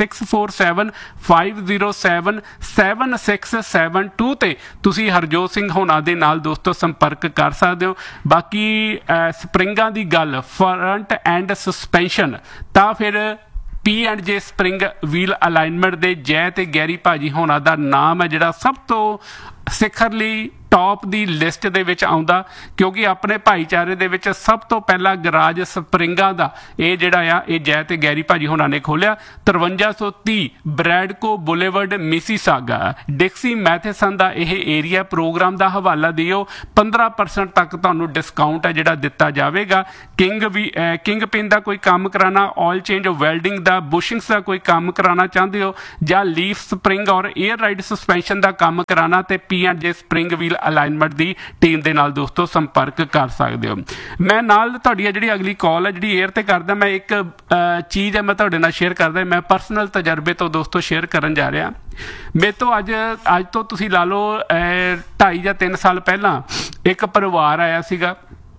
647-507-7672 ਤੇ ਤੁਸੀਂ ਹਰਜੋਤ ਸਿੰਘ ਹੋਣਾ ਦੇ ਨਾਲ ਦੋਸਤੋ ਸੰਪਰਕ ਕਰ ਸਕਦੇ ਹੋ। ਬਾਕੀ ਸਪਰਿੰਗਾਂ ਦੀ ਗੱਲ, ਫਰੰਟ ਐਂਡ ਸਸਪੈਂਸ਼ਨ ਤਾਂ ਫਿਰ P&J ਸਪਰਿੰਗ ਵੀਲ ਅਲਾਈਨਮੈਂਟ ਦੇ ਜੈ ਤੇ ਗੈਰੀ ਭਾਜੀ ਹੋਣਾ ਦਾ ਨਾਮ ਹੈ ਜਿਹੜਾ ਸਭ ਤੋਂ ਸਿਖਰਲੀ ਟੌਪ ਦੀ ਲਿਸਟ ਦੇ ਵਿੱਚ ਆਉਂਦਾ, ਕਿਉਂਕਿ ਆਪਣੇ ਭਾਈਚਾਰੇ ਦੇ ਵਿੱਚ ਸਭ ਤੋਂ ਪਹਿਲਾਂ ਗਰਾਜ ਸਪਰਿੰਗਾਂ ਦਾ ਇਹ ਜਿਹੜਾ ਆ ਇਹ ਜੈ ਤੇ ਗੈਰੀ ਭਾਜੀ ਹੋਣਾ ਨੇ ਖੋਲਿਆ। 5330 ਬ੍ਰੈਡਕੋ ਬੁਲੇਵਰਡ ਮਿਸੀਸਾਗਾ, ਡਿਕਸੀ ਮੈਥੇਸਨ ਦਾ ਇਹ ਏਰੀਆ। ਪ੍ਰੋਗਰਾਮ ਦਾ ਹਵਾਲਾ ਦਿਓ, 15% ਤੱਕ ਤੁਹਾਨੂੰ ਡਿਸਕਾਊਂਟ ਹੈ ਜਿਹੜਾ ਦਿੱਤਾ ਜਾਵੇਗਾ। ਕਿੰਗ ਪਿਨ ਦਾ ਕੋਈ ਕੰਮ ਕਰਾਉਣਾ, ਆਇਲ ਚੇਂਜ, ਵੈਲਡਿੰਗ ਦਾ, ਬੁਸ਼ਿੰਗਸ ਦਾ ਕੋਈ ਕੰਮ ਕਰਾਉਣਾ ਚਾਹੁੰਦੇ ਹੋ, ਜਾਂ ਲੀਫ ਸਪਰਿੰਗ ਔਰ 에ਅਰ ਰਾਈਡ ਸਸਪੈਂਸ਼ਨ ਦਾ ਕੰਮ ਕਰਾਉਣਾ, ਤੇ ਜਾਂ ਜੇ ਸਪਰਿੰਗ ਵੀਲ ਅਲਾਈਨਮੈਂਟ ਦੀ ਟੀਮ ਦੇ ਨਾਲ ਦੋਸਤੋ ਸੰਪਰਕ ਕਰ ਸਕਦੇ ਹੋ। ਮੈਂ ਨਾਲ ਤੁਹਾਡੀ ਜਿਹੜੀ ਅਗਲੀ ਕਾਲ ਹੈ ਜਿਹੜੀ ਏਅਰ ਤੇ ਕਰਦਾ, ਮੈਂ ਇੱਕ ਚੀਜ਼ ਹੈ ਮੈਂ ਤੁਹਾਡੇ ਨਾਲ ਸ਼ੇਅਰ ਕਰਦਾ, ਮੈਂ ਪਰਸਨਲ ਤਜਰਬੇ ਤੋਂ ਦੋਸਤੋ ਸ਼ੇਅਰ ਕਰਨ ਜਾ ਰਿਹਾ। ਮੇਰੇ ਤੋਂ ਅੱਜ ਤੋਂ ਤੁਸੀਂ ਲਾ ਲਓ 2.5 ਜਾਂ 3 ਸਾਲ ਪਹਿਲਾਂ ਇੱਕ ਪਰਿਵਾਰ ਆਇਆ ਸੀਗਾ,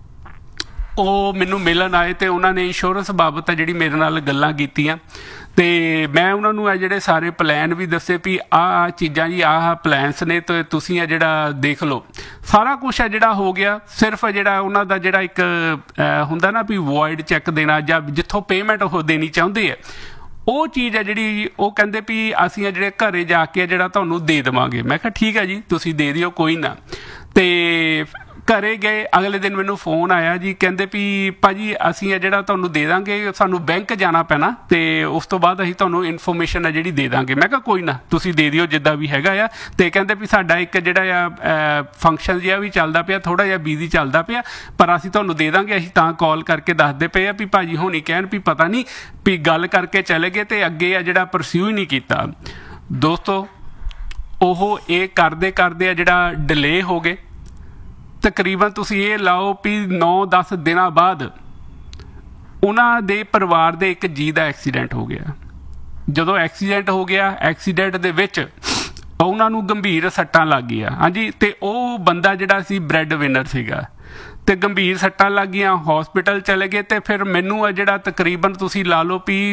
ਉਹ ਮੈਨੂੰ ਮਿਲਣ ਆਏ ਤੇ ਉਹਨਾਂ ਨੇ ਇੰਸ਼ੋਰੈਂਸ ਬਾਬਤ ਜਿਹੜੀ ਮੇਰੇ ਨਾਲ ਗੱਲਾਂ ਕੀਤੀਆਂ ਤੇ ਮੈਂ ਉਹਨਾਂ ਨੂੰ ਇਹ ਜਿਹੜੇ ਸਾਰੇ ਪਲਾਨ ਵੀ ਦੱਸੇ ਵੀ ਆਹ ਚੀਜ਼ਾਂ ਜੀ ਆਹ ਪਲਾਨਸ ਨੇ ਤੇ ਤੁਸੀਂ ਇਹ ਜਿਹੜਾ ਦੇਖ ਲਓ। ਸਾਰਾ ਕੁਛ ਹੈ ਜਿਹੜਾ ਹੋ ਗਿਆ, ਸਿਰਫ ਜਿਹੜਾ ਉਹਨਾਂ ਦਾ ਜਿਹੜਾ ਇੱਕ ਹੁੰਦਾ ਨਾ ਵੀ ਵੋਇਡ ਚੈੱਕ ਦੇਣਾ ਜਾਂ ਜਿੱਥੋਂ ਪੇਮੈਂਟ ਉਹ ਦੇਣੀ ਚਾਹੁੰਦੇ ਆ, ਉਹ ਚੀਜ਼ ਹੈ ਜਿਹੜੀ ਉਹ ਕਹਿੰਦੇ ਵੀ ਅਸੀਂ ਇਹ ਜਿਹੜੇ ਘਰੇ ਜਾ ਕੇ ਜਿਹੜਾ ਤੁਹਾਨੂੰ ਦੇ ਦੇਵਾਂਗੇ। ਮੈਂ ਕਿਹਾ ਠੀਕ ਹੈ ਜੀ, ਤੁਸੀਂ ਦੇ ਦਿਓ ਕੋਈ ਨਾ। ਤੇ ਘਰੇ ਗਏ, ਅਗਲੇ ਦਿਨ ਮੈਨੂੰ ਫੋਨ ਆਇਆ ਜੀ, ਕਹਿੰਦੇ ਵੀ ਭਾਜੀ ਅਸੀਂ ਇਹ ਜਿਹੜਾ ਤੁਹਾਨੂੰ ਦੇ ਦਾਂਗੇ, ਸਾਨੂੰ ਬੈਂਕ ਜਾਣਾ ਪੈਣਾ ਤੇ ਉਸ ਤੋਂ ਬਾਅਦ ਅਸੀਂ ਤੁਹਾਨੂੰ ਇਨਫੋਰਮੇਸ਼ਨ ਹੈ ਜਿਹੜੀ ਦੇ ਦਾਂਗੇ। ਮੈਂ ਕਿਹਾ ਕੋਈ ਨਾ, ਤੁਸੀਂ ਦੇ ਦਿਓ ਜਿੱਦਾਂ ਵੀ ਹੈਗਾ ਆ। ਤੇ ਕਹਿੰਦੇ ਵੀ ਸਾਡਾ ਇੱਕ ਜਿਹੜਾ ਆ ਫੰਕਸ਼ਨ ਜਿਹਾ ਵੀ ਚੱਲਦਾ ਪਿਆ, ਥੋੜਾ ਜਿਹਾ ਬਿਜ਼ੀ ਚੱਲਦਾ ਪਿਆ, ਪਰ ਅਸੀਂ ਤੁਹਾਨੂੰ ਦੇ ਦਾਂਗੇ। ਅਸੀਂ ਤਾਂ ਕਾਲ ਕਰਕੇ ਦੱਸਦੇ ਪਏ ਆ ਵੀ ਭਾਜੀ ਹੋਣੀ ਕਹਿਣ ਵੀ ਪਤਾ ਨਹੀਂ ਵੀ ਗੱਲ ਕਰਕੇ ਚਲੇ ਗਏ ਤੇ ਅੱਗੇ ਆ ਜਿਹੜਾ ਪਰਸਿਊ ਹੀ ਨਹੀਂ ਕੀਤਾ। ਦੋਸਤੋ ਉਹ ਇਹ ਕਰਦੇ ਕਰਦੇ ਆ ਜਿਹੜਾ ਡਿਲੇ ਹੋ ਗਏ। ਤਕਰੀਬਨ ਤੁਸੀਂ ਇਹ ਲਾਓ ਵੀ 9-10 ਦਿਨਾਂ ਬਾਅਦ ਉਹਨਾਂ ਦੇ ਪਰਿਵਾਰ ਦੇ ਇੱਕ ਜੀ ਦਾ ਐਕਸੀਡੈਂਟ ਹੋ ਗਿਆ। ਜਦੋਂ ਐਕਸੀਡੈਂਟ ਹੋ ਗਿਆ, ਐਕਸੀਡੈਂਟ ਦੇ ਵਿੱਚ ਉਹਨਾਂ ਨੂੰ ਗੰਭੀਰ ਸੱਟਾਂ ਲੱਗ ਗਈਆਂ। ਹਾਂਜੀ, ਤੇ ਉਹ ਬੰਦਾ ਜਿਹੜਾ ਸੀ ਬ੍ਰੈਡ ਵਿਨਰ ਸੀਗਾ ਤੇ ਗੰਭੀਰ ਸੱਟਾਂ ਲੱਗ ਗਈਆਂ, ਹਸਪੀਟਲ ਚਲੇ ਗਏ। ਤੇ ਫਿਰ ਮੈਨੂੰ ਆ ਜਿਹੜਾ ਤਕਰੀਬਨ ਤੁਸੀਂ ਲਾ ਲਓ ਵੀ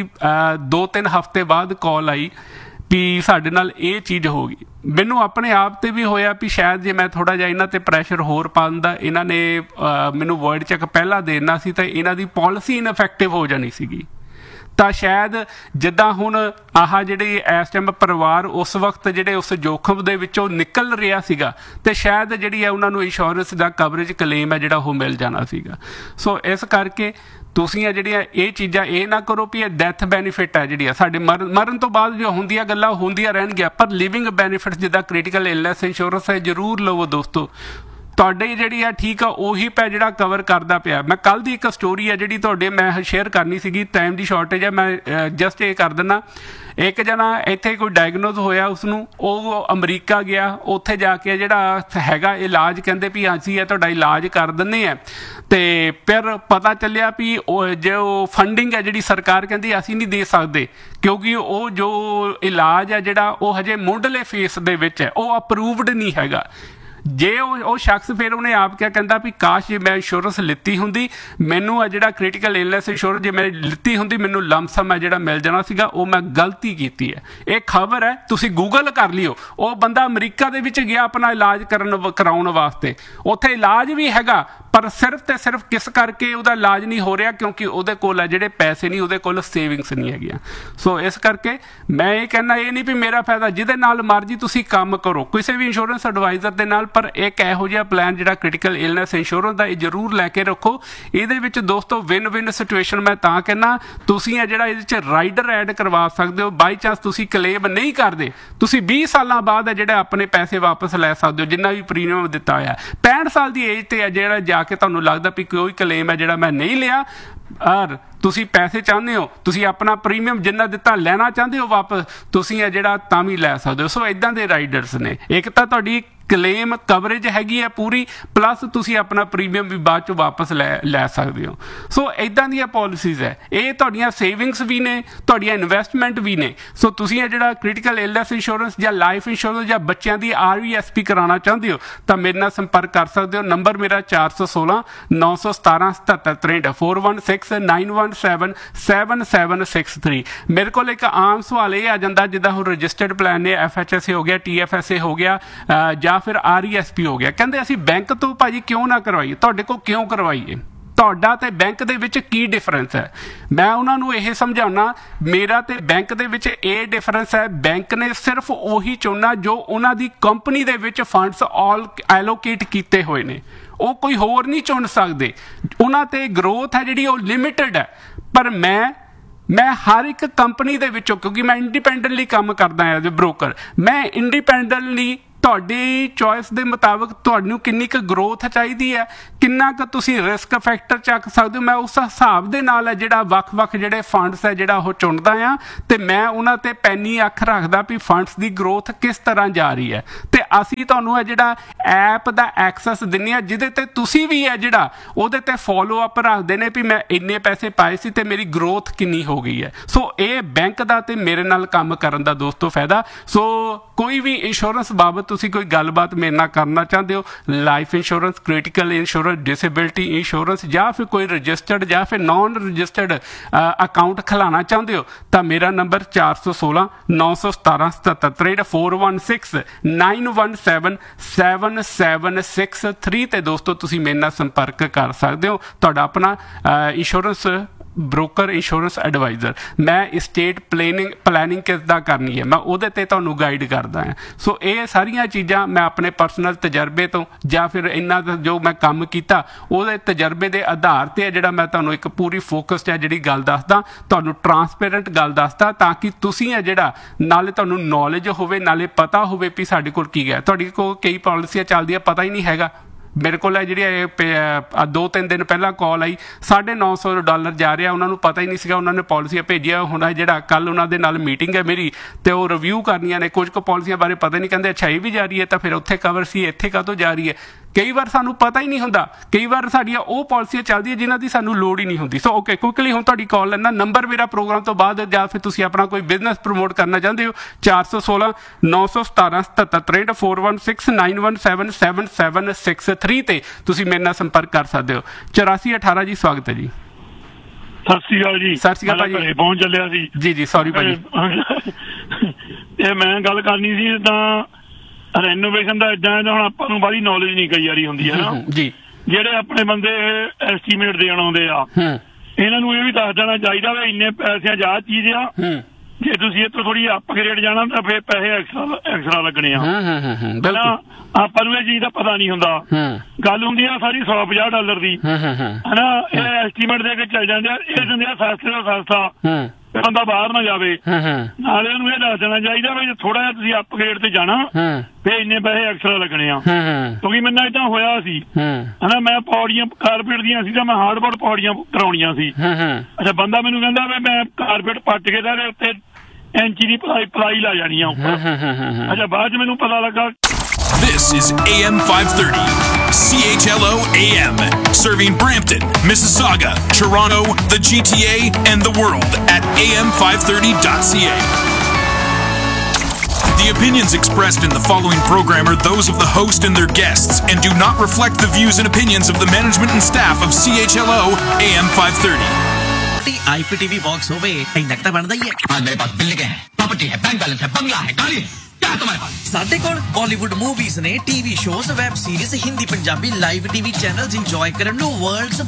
2-3 ਹਫ਼ਤੇ ਬਾਅਦ ਕਾਲ ਆਈ ਵੀ ਸਾਡੇ ਨਾਲ ਇਹ ਚੀਜ਼ ਹੋ ਗਈ। ਮੈਨੂੰ ਆਪਣੇ ਆਪ ਤੇ ਵੀ ਹੋਇਆ ਵੀ ਸ਼ਾਇਦ ਜੇ ਮੈਂ ਥੋੜਾ ਜਿਹਾ ਇਹਨਾਂ ਤੇ ਪ੍ਰੈਸ਼ਰ ਹੋਰ ਪਾ ਦਿੰਦਾ, ਇਹਨਾਂ ਨੇ ਮੈਨੂੰ ਵੋਇਡ ਚੈੱਕ ਪਹਿਲਾਂ ਦੇਣਾ ਸੀ ਤਾਂ ਇਹਨਾਂ ਦੀ ਪਾਲਿਸੀ ਇਨਫੈਕਟਿਵ ਹੋ ਜਾਣੀ ਸੀਗੀ। ਤਾਂ ਸ਼ਾਇਦ ਜਿੱਦਾਂ ਹੁਣ ਆਹ ਜਿਹੜੀ ਇਸ ਟਾਈਮ ਪਰਿਵਾਰ ਉਸ ਵਕਤ ਜਿਹੜੇ ਉਸ ਜੋਖਮ ਦੇ ਵਿੱਚੋਂ ਨਿਕਲ ਰਿਹਾ ਸੀਗਾ ਤੇ ਸ਼ਾਇਦ ਜਿਹੜੀ ਹੈ ਉਹਨਾਂ ਨੂੰ ਇੰਸ਼ੋਰੈਂਸ ਦਾ ਕਵਰੇਜ ਕਲੇਮ ਹੈ ਜਿਹੜਾ ਉਹ ਮਿਲ ਜਾਣਾ ਸੀਗਾ। ਸੋ ਇਸ ਕਰਕੇ ਤੁਸੀਂ ਆ ਜਿਹੜੀਆਂ ਇਹ ਚੀਜ਼ਾਂ ਇਹ ਨਾ ਕਰੋ ਵੀ ਇਹ ਡੈਥ ਬੈਨੀਫਿਟ ਹੈ ਜਿਹੜੀ ਸਾਡੇ ਮਰਨ ਤੋਂ ਬਾਅਦ ਜੋ ਹੁੰਦੀਆਂ ਗੱਲਾਂ ਹੁੰਦੀਆਂ ਰਹਿਣਗੀਆਂ, ਪਰ ਲਿਵਿੰਗ ਬੈਨੀਫਿਟਸ ਜਿੱਦਾਂ ਕ੍ਰਿਟੀਕਲ ਇਲਨੈਸ ਇੰਸ਼ੋਰੈਂਸ ਹੈ ਜ਼ਰੂਰ ਲਵੋ ਦੋਸਤੋ। ਤੁਹਾਡੇ ਜਿਹੜੀ ਆ ਠੀਕ ਆ ਉਹੀ ਪੈ ਜਿਹੜਾ ਕਵਰ ਕਰਦਾ ਪਿਆ। ਮੈਂ ਕੱਲ ਦੀ ਇੱਕ ਸਟੋਰੀ ਹੈ ਜਿਹੜੀ ਤੁਹਾਡੇ ਮੈਂ ਸ਼ੇਅਰ ਕਰਨੀ ਸੀਗੀ, ਟਾਈਮ ਦੀ ਸ਼ਾਰਟੇਜ ਹੈ, ਮੈਂ ਜਸਟ ਇਹ ਕਰ ਦਿੰਦਾ। ਇੱਕ ਜਣਾ ਇੱਥੇ ਕੋਈ ਡਾਇਗਨੋਜ਼ ਹੋਇਆ ਉਸਨੂੰ, ਉਹ ਅਮਰੀਕਾ ਗਿਆ, ਉੱਥੇ ਜਾ ਕੇ ਜਿਹੜਾ ਹੈਗਾ ਇਲਾਜ ਕਹਿੰਦੇ ਵੀ ਅਸੀਂ ਇਹ ਤੁਹਾਡਾ ਇਲਾਜ ਕਰ ਦਿੰਦੇ ਆ। ਤੇ ਫਿਰ ਪਤਾ ਚੱਲਿਆ ਵੀ ਉਹ ਜੋ ਫੰਡਿੰਗ ਹੈ ਜਿਹੜੀ ਸਰਕਾਰ ਕਹਿੰਦੀ ਅਸੀਂ ਨਹੀਂ ਦੇ ਸਕਦੇ ਕਿਉਂਕਿ ਉਹ ਜੋ ਇਲਾਜ ਹੈ ਜਿਹੜਾ ਉਹ ਹਜੇ ਮੁੱਢਲੇ ਫੇਸ ਦੇ ਵਿੱਚ ਹੈ, ਉਹ ਅਪਰੂਵਡ ਨਹੀਂ ਹੈਗਾ। ਜੇ ਉਹ ਸ਼ਖਸ ਫਿਰ ਉਹਨੇ ਆਪ ਕਿਆ ਕਹਿੰਦਾ ਵੀ ਕਾਸ਼ ਜੇ ਮੈਂ ਇੰਸ਼ੋਰੈਂਸ ਲਿੱਤੀ ਹੁੰਦੀ, ਮੈਨੂੰ ਆ ਜਿਹੜਾ ਕ੍ਰਿਟੀਕਲ ਇਲਨੈਸ ਇੰਸ਼ੋਰੈਂਸ ਜੇ ਮੈਂ ਲਿੱਤੀ ਹੁੰਦੀ ਮੈਨੂੰ ਲੰਮਸਮ ਹੈ ਜਿਹੜਾ ਮਿਲ ਜਾਣਾ ਸੀਗਾ, ਉਹ ਮੈਂ ਗਲਤੀ ਕੀਤੀ ਹੈ। ਇਹ ਖਬਰ ਹੈ, ਤੁਸੀਂ ਗੂਗਲ ਕਰ ਲਿਓ। ਉਹ ਬੰਦਾ ਅਮਰੀਕਾ ਦੇ ਵਿੱਚ ਗਿਆ ਆਪਣਾ ਇਲਾਜ ਕਰਾਉਣ ਵਾਸਤੇ, ਉੱਥੇ ਇਲਾਜ ਵੀ ਹੈਗਾ ਪਰ ਸਿਰਫ ਤੇ ਸਿਰਫ ਕਿਸ ਕਰਕੇ ਉਹਦਾ ਇਲਾਜ ਨਹੀਂ ਹੋ ਰਿਹਾ ਕਿਉਂਕਿ ਉਹਦੇ ਕੋਲ ਹੈ ਜਿਹੜੇ ਪੈਸੇ ਨਹੀਂ, ਉਹਦੇ ਕੋਲ ਸੇਵਿੰਗਸ ਨਹੀਂ ਹੈਗੀਆਂ। ਸੋ ਇਸ ਕਰਕੇ ਮੈਂ ਇਹ ਕਹਿੰਦਾ ਇਹ ਨਹੀਂ ਵੀ ਮੇਰਾ ਫਾਇਦਾ, ਜਿਹਦੇ ਨਾਲ ਮਰਜ਼ੀ ਤੁਸੀਂ ਕੰਮ ਕਰੋ ਕਿਸੇ ਵੀ ਇੰਸ਼ੋਰੈਂਸ ਐਡਵਾਈਜ਼ਰ ਦੇ ਨਾਲ, ਪਰ ਇੱਕ ਇਹੋ ਜਿਹਾ ਪਲਾਨ ਜਿਹੜਾ ਕ੍ਰਿਟੀਕਲ ਇਲਨੈਸ ਇੰਸ਼ੋਰੈਂਸ ਦਾ ਇਹ ਜ਼ਰੂਰ ਲੈ ਕੇ ਰੱਖੋ। ਇਹਦੇ ਵਿੱਚ ਦੋਸਤੋ ਵਿਨ ਸਿਚੁਏਸ਼ਨ ਮੈਂ ਤਾਂ ਕਹਿੰਦਾ, ਤੁਸੀਂ ਇਹ ਜਿਹੜਾ ਇਹਦੇ 'ਚ ਰਾਈਡਰ ਐਡ ਕਰਵਾ ਸਕਦੇ ਹੋ। ਬਾਈ ਚਾਂਸ ਤੁਸੀਂ ਕਲੇਮ ਨਹੀਂ ਕਰਦੇ, ਤੁਸੀਂ 20 ਸਾਲਾਂ ਬਾਅਦ ਜਿਹੜਾ ਆਪਣੇ ਪੈਸੇ ਵਾਪਸ ਲੈ ਸਕਦੇ ਹੋ ਜਿੰਨਾ ਵੀ ਪ੍ਰੀਮੀਅਮ ਦਿੱਤਾ ਹੋਇਆ। 65 ਸਾਲ ਦੀ ਏਜ ਤੇ ਜਿਹੜਾ ਜਾ ਕੇ ਤੁਹਾਨੂੰ ਲੱਗਦਾ ਵੀ ਕੋਈ ਕਲੇਮ ਹੈ ਜਿਹੜਾ ਮੈਂ ਨਹੀਂ ਲਿਆ, ਔਰ ਤੁਸੀਂ ਪੈਸੇ ਚਾਹੁੰਦੇ ਹੋ, ਤੁਸੀਂ ਆਪਣਾ ਪ੍ਰੀਮੀਅਮ ਜਿੰਨਾ ਦਿੱਤਾ ਲੈਣਾ ਚਾਹੁੰਦੇ ਹੋ ਵਾਪਸ, ਤੁਸੀਂ ਇਹ ਜਿਹੜਾ ਤਾਂ ਵੀ ਲੈ ਸਕਦੇ ਹੋ। ਸੋ ਇਦਾਂ ਦੇ ਰਾਈਡਰਸ ਨੇ, ਇੱਕ ਤਾਂ ਤੁਹਾਡੀ ਕਲੇਮ ਕਵਰੇਜ ਹੈਗੀ ਹੈ ਪੂਰੀ, ਪਲੱਸ ਤੁਸੀਂ ਆਪਣਾ ਪ੍ਰੀਮੀਅਮ ਵੀ ਬਾਅਦ ਚੋਂ ਵਾਪਸ ਲੈ ਸਕਦੇ ਹੋ। ਸੋ ਇਦਾਂ ਦੀਆਂ ਪਾਲਿਸੀਜ਼ ਹੈ, ਇਹ ਤੁਹਾਡੀਆਂ ਸੇਵਿੰਗਸ ਵੀ ਨੇ, ਤੁਹਾਡੀਆਂ ਇਨਵੈਸਟਮੈਂਟ ਵੀ ਨੇ। ਸੋ ਤੁਸੀਂ ਇਹ ਜਿਹੜਾ ਕ੍ਰਿਟੀਕਲ ਇਲਨੈਸ ਇੰਸ਼ੋਰੈਂਸ ਜਾਂ ਲਾਈਫ ਇੰਸ਼ੋਰੈਂਸ ਜਾਂ ਬੱਚਿਆਂ ਦੀ RVSP ਕਰਾਉਣਾ ਚਾਹੁੰਦੇ ਹੋ ਤਾਂ ਮੇਰੇ ਨਾਲ ਸੰਪਰਕ ਕਰ ਸਕਦੇ ਹੋ। ਨੰਬਰ ਮੇਰਾ 416 917 7763 416917 7763। ਮੇਰੇ ਕੋਲ ਇੱਕ ਆਮ ਸਵਾਲ ਇਹ ਆ ਜਾਂਦਾ ਜਿੱਦਾਂ ਹੁਣ ਰਜਿਸਟਰਡ ਪਲਾਨ ਨੇ, FHSA ਹੋ ਗਿਆ, TFSA ਹੋ ਗਿਆ ਜਾਂ ਫਿਰ RESP ਹੋ ਗਿਆ, ਕਹਿੰਦੇ ਅਸੀਂ ਬੈਂਕ ਤੋਂ ਭਾਜੀ ਕਿਉਂ ਨਾ ਕਰਵਾਈਏ, ਤੁਹਾਡੇ ਕੋਲ ਕਿਉਂ ਕਰਵਾਈਏ, ਤੁਹਾਡਾ ਤੇ ਬੈਂਕ ਦੇ ਵਿੱਚ ਕੀ ਡਿਫਰੈਂਸ ਹੈ। ਮੈਂ ਉਹਨਾਂ ਨੂੰ ਇਹ ਸਮਝਾਉਣਾ, ਮੇਰਾ ਤੇ ਬੈਂਕ ਦੇ ਵਿੱਚ ਇਹ ਡਿਫਰੈਂਸ ਹੈ, ਬੈਂਕ ਨੇ ਸਿਰਫ ਉਹੀ ਚੁਣਨਾ ਜੋ ਉਹਨਾਂ ਦੀ ਕੰਪਨੀ ਦੇ ਵਿੱਚ ਫੰਡਸ ਐਲੋਕੇਟ ਕੀਤੇ ਹੋਏ ਨੇ, ਉਹ ਕੋਈ ਹੋਰ ਨਹੀਂ ਚੁਣ ਸਕਦੇ। ਉਹਨਾਂ ਤੇ ਗਰੋਥ ਹੈ ਜਿਹੜੀ ਉਹ ਲਿਮਿਟਡ ਹੈ। ਪਰ ਮੈਂ ਹਰ ਇੱਕ ਕੰਪਨੀ ਦੇ ਵਿੱਚੋਂ, ਕਿਉਂਕਿ ਮੈਂ ਇੰਡੀਪੈਂਡੈਂਟਲੀ ਕੰਮ ਕਰਦਾ ਐਜ਼ ਅ ਬ੍ਰੋਕਰ, ਮੈਂ ਇੰਡੀਪੈਂਡੈਂਟਲੀ ਤੁਹਾਡੀ ਚੋਇਸ ਦੇ ਮੁਤਾਬਕ ਤੁਹਾਨੂੰ ਕਿੰਨੀ ਕੁ ਗਰੋਥ ਚਾਹੀਦੀ ਹੈ, ਕਿੰਨਾ ਕੁ ਤੁਸੀਂ ਰਿਸਕ ਫੈਕਟਰ ਚੱਕ ਸਕਦੇ ਹੋ। ਮੈਂ ਉਸ ਹਿਸਾਬ ਦੇ ਨਾਲ ਹੈ ਜਿਹੜਾ ਵੱਖ-ਵੱਖ ਜਿਹੜੇ ਫੰਡਸ ਹੈ ਜਿਹੜਾ ਉਹ ਚੁਣਦਾ ਆ, ਤੇ ਮੈਂ ਉਹਨਾਂ ਤੇ ਪੈਨੀ ਅੱਖ ਰੱਖਦਾ ਵੀ ਫੰਡਸ ਦੀ ਗਰੋਥ ਕਿਸ ਤਰ੍ਹਾਂ ਜਾ ਰਹੀ ਹੈ। ਤੇ ਅਸੀਂ ਤੁਹਾਨੂੰ ਹੈ ਜਿਹੜਾ ਐਪ ਦਾ ਐਕਸੈਸ ਦਿੰਦੇ ਹਾਂ, ਜਿਹਦੇ ਤੇ ਤੁਸੀਂ ਵੀ ਹੈ ਜਿਹੜਾ ਉਹਦੇ ਤੇ ਫੋਲੋ ਅਪ ਰੱਖਦੇ ਨੇ ਵੀ ਮੈਂ ਇੰਨੇ ਪੈਸੇ ਪਾਏ ਸੀ ਤੇ ਮੇਰੀ ਗਰੋਥ ਕਿੰਨੀ ਹੋ ਗਈ ਹੈ। ਸੋ ਇਹ ਬੈਂਕ ਦਾ ਤੇ ਮੇਰੇ ਨਾਲ ਕੰਮ ਕਰਨ ਦਾ ਦੋਸਤੋ ਫਾਇਦਾ। ਸੋ ਕੋਈ ਵੀ ਇੰਸ਼ੋਰੈਂਸ ਬਾਬਤ ਤੁਸੀਂ ਕੋਈ ਗੱਲਬਾਤ ਮੇਰੇ ਨਾਲ ਕਰਨਾ ਚਾਹੁੰਦੇ ਹੋ, life insurance, critical insurance, disability insurance, ਜਾਂ ਫਿਰ ਕੋਈ ਰਜਿਸਟਰਡ ਜਾਂ ਫਿਰ ਨॉन ਰਜਿਸਟਰਡ ਅਕਾਊਂਟ ਖਿਲਾਉਣਾ ਚਾਹੁੰਦੇ ਹੋ ਤਾਂ ਮੇਰਾ ਨੰਬਰ 416 917 77 416 917 7763 ਤੇ ਦੋਸਤੋ ਤੁਸੀਂ ਮੇਰੇ ਨਾਲ ਸੰਪਰਕ ਕਰ ਸਕਦੇ ਹੋ। ਤੁਹਾਡਾ ਆਪਣਾ ਇੰਸ਼ੋਰੈਂਸ ਬ੍ਰੋਕਰ, ਇੰਸ਼ੋਰੈਂਸ ਐਡਵਾਈਜ਼ਰ। ਮੈਂ ਸਟੇਟ ਪਲੈਨਿੰਗ ਕਿੱਦਾਂ ਕਰਨੀ ਹੈ ਮੈਂ ਉਹਦੇ ਤੇ ਤੁਹਾਨੂੰ ਗਾਈਡ ਕਰਦਾ ਹਾਂ। ਸੋ ਇਹ ਸਾਰੀਆਂ ਚੀਜ਼ਾਂ ਮੈਂ ਆਪਣੇ ਪਰਸਨਲ ਤਜਰਬੇ ਤੋਂ ਜਾਂ ਫਿਰ ਇਹਨਾਂ ਦਾ ਜੋ ਮੈਂ ਕੰਮ ਕੀਤਾ ਉਹਦੇ ਤਜਰਬੇ ਦੇ ਆਧਾਰ ਤੇ ਹੈ ਜਿਹੜਾ ਮੈਂ ਤੁਹਾਨੂੰ ਇੱਕ ਪੂਰੀ ਫੋਕਸਡ ਹੈ ਜਿਹੜੀ ਗੱਲ ਦੱਸਦਾ, ਤੁਹਾਨੂੰ ਟਰਾਂਸਪੇਰੈਂਟ ਗੱਲ ਦੱਸਦਾ, ਤਾਂ ਕਿ ਤੁਸੀਂ ਹੈ ਜਿਹੜਾ ਨਾਲੇ ਤੁਹਾਨੂੰ ਨੌਲੇਜ ਹੋਵੇ, ਨਾਲੇ ਪਤਾ ਹੋਵੇ ਵੀ ਸਾਡੇ ਕੋਲ ਕੀ ਹੈ। ਤੁਹਾਡੇ ਕੋਲ ਕਈ ਪਾਲਿਸੀਆਂ ਚੱਲਦੀਆਂ ਪਤਾ ਹੀ ਨਹੀਂ ਹੈਗਾ। ਮੇਰੇ ਕੋਲ ਹੈ ਜਿਹੜੀ 2-3 ਦਿਨ ਪਹਿਲਾਂ ਕਾਲ ਆਈ, $950 ਜਾ ਰਿਹਾ, ਉਹਨਾਂ ਨੂੰ ਪਤਾ ਹੀ ਨਹੀਂ ਸੀਗਾ, ਉਹਨਾਂ ਨੇ ਪਾਲਿਸੀਆਂ ਭੇਜੀਆਂ। ਹੁਣ ਜਿਹੜਾ ਕੱਲ ਉਹਨਾਂ ਦੇ ਨਾਲ ਮੀਟਿੰਗ ਹੈ ਮੇਰੀ ਤੇ ਉਹ ਰਿਵਿਊ ਕਰਨੀਆਂ ਨੇ, ਕੁਝ ਕੁ ਪਾਲਿਸੀਆਂ ਬਾਰੇ ਪਤਾ ਨਹੀਂ, ਕਹਿੰਦੇ ਅੱਛਾ ਇਹ ਵੀ ਜਾ ਰਹੀ ਹੈ ਤਾਂ ਫਿਰ ਉੱਥੇ ਕਵਰ ਸੀ, ਇੱਥੇ ਕਾਹਤੋਂ ਜਾ ਰਹੀ ਹੈ। ਕਈ ਵਾਰ ਸਾਨੂੰ ਪਤਾ ਹੀ ਨਹੀਂ ਹੁੰਦਾ, ਕਈ ਵਾਰ ਸਾਡੀਆਂ ਉਹ ਪਾਲਿਸੀਆਂ ਚੱਲਦੀਆਂ ਜਿਨ੍ਹਾਂ ਦੀ ਸਾਨੂੰ ਲੋੜ ਹੀ ਨਹੀਂ ਹੁੰਦੀ। ਸੋ ਓਕੇ, ਕੁਇਕਲੀ ਹੁਣ ਤੁਹਾਡੀ ਕਾਲ ਲੈਣਾ। ਨੰਬਰ ਮੇਰਾ ਪ੍ਰੋਗਰਾਮ ਤੋਂ ਬਾਅਦ, ਜਾਂ ਫਿਰ ਤੁਸੀਂ ਆਪਣਾ ਕੋਈ ਬਿਜ਼ਨਸ ਪ੍ਰਮੋਟ ਕਰਨਾ ਚਾਹੁੰਦੇ ਹੋ, 416 917 77 416 917 7763 ਤੇ ਤੁਸੀਂ ਮੇਰੇ ਨਾਲ ਸੰਪਰਕ ਕਰ ਸਕਦੇ ਹੋ। 8418 ਜੀ, ਸਵਾਗਤ ਹੈ ਜੀ। ਸਤਿ ਸ਼੍ਰੀ ਅਕਾਲ ਜੀ। ਸਤਿ ਸ਼੍ਰੀ ਅਕਾਲ ਭਾਜੀ, ਪਹੁੰਚ ਚੱਲਿਆ ਸੀ ਜੀ। ਸੌਰੀ ਭਾਜੀ, ਇਹ ਮੈਂ ਗੱਲ ਕਰਨੀ ਸੀ ਤਾਂ ਰੈਨੋਵੇਸ਼ਨ ਦਾ ਇਦਾਂ ਹੁਣ ਆਪਾਂ ਨੂੰ ਬਾਹਲੀ ਨੌਲੇਜ ਨਹੀਂ ਕਈ ਵਾਰੀ ਹੁੰਦੀ ਹੈ ਨਾ ਜੀ। ਜਿਹੜੇ ਆਪਣੇ ਬੰਦੇ ਐਸਟੀਮੇਟ ਦੇਣ ਆਉਂਦੇ ਆ, ਇਹਨਾਂ ਨੂੰ ਇਹ ਵੀ ਦੱਸ ਦੇਣਾ ਚਾਹੀਦਾ ਵੀ ਇੰਨੇ ਪੈਸਿਆਂ 'ਚ ਆਹ ਚੀਜ਼ ਆ, ਜੇ ਤੁਸੀਂ ਇਹ ਤੋਂ ਥੋੜੀ ਅਪਗ੍ਰੇਡ ਜਾਣਾ ਤਾਂ ਫਿਰ ਪੈਸੇ ਐਕਸਟਰਾ ਲੱਗਣੇ ਆ। ਆਪਾਂ ਨੂੰ ਇਹ ਚੀਜ਼ ਦਾ ਪਤਾ ਨਹੀਂ ਹੁੰਦਾ। ਗੱਲ ਹੁੰਦੀ ਆ ਸਾਰੀ $150 ਦੀ, ਹਨਾ। ਇਹ ਐਸਟੀਮੇਟ ਦੇ ਕੇ ਚੱਲ ਜਾਂਦੇ ਆ, ਇਹ ਦਿੰਦੇ ਆ ਸਸਤੇ ਤੋਂ ਸਸਤਾ, ਬੰਦਾ ਬਾਹਰ ਨਾ ਜਾਵੇ। ਨਾਲੇ ਉਹਨੂੰ ਇਹ ਦੱਸ ਦੇਣਾ ਚਾਹੀਦਾ ਵੀ ਥੋੜਾ ਜਿਹਾ ਤੁਸੀਂ ਅਪਗ੍ਰੇਡ ਤੇ ਜਾਣਾ ਫਿਰ ਇੰਨੇ ਪੈਸੇ ਐਕਸਟਰਾ ਲੱਗਣੇ ਆ। ਕਿਉਂਕਿ ਮੈਨੂੰ ਏਦਾਂ ਹੋਇਆ ਸੀ, ਹਨਾ, ਮੈਂ ਪੌੜੀਆਂ ਕਾਰਪੇਟ ਦੀਆਂ ਸੀ ਤਾਂ ਮੈਂ ਹਾਰਡਬੋਰਡ ਪੌੜੀਆਂ ਕਰਾਉਣੀਆਂ ਸੀ। ਅੱਛਾ, ਬੰਦਾ ਮੈਨੂੰ ਕਹਿੰਦਾ ਵੀ ਮੈਂ ਕਾਰਪੇਟ ਪੱਟ ਕੇ ਤੇ ਉੱਤੇ ਇੰਚੀ ਦੀ ਪਲਾਈ ਲਾ ਜਾਣੀ ਆ ਉੱਪਰ। ਅੱਛਾ, ਬਾਅਦ 'ਚ ਮੈਨੂੰ ਪਤਾ ਲੱਗਾ। This is AM 530, CHLO AM, serving Brampton, Mississauga, Toronto, the GTA, and the world at am530.ca. The opinions expressed in the following program are those of the host and their guests and do not reflect the views and opinions of the management and staff of CHLO AM 530. IPTV box होवे इन्ना तक बनदा ही है। हां, मेरे पास building है, property है, bank balance है, बंगला है, गाड़ी है। क्या है तुम्हारे पास? साडे कोल बॉलीवुड मूवीज ने, TV shows, web series, Hindi Punjabi live TV channels enjoy करन नु वर्ल्ड्स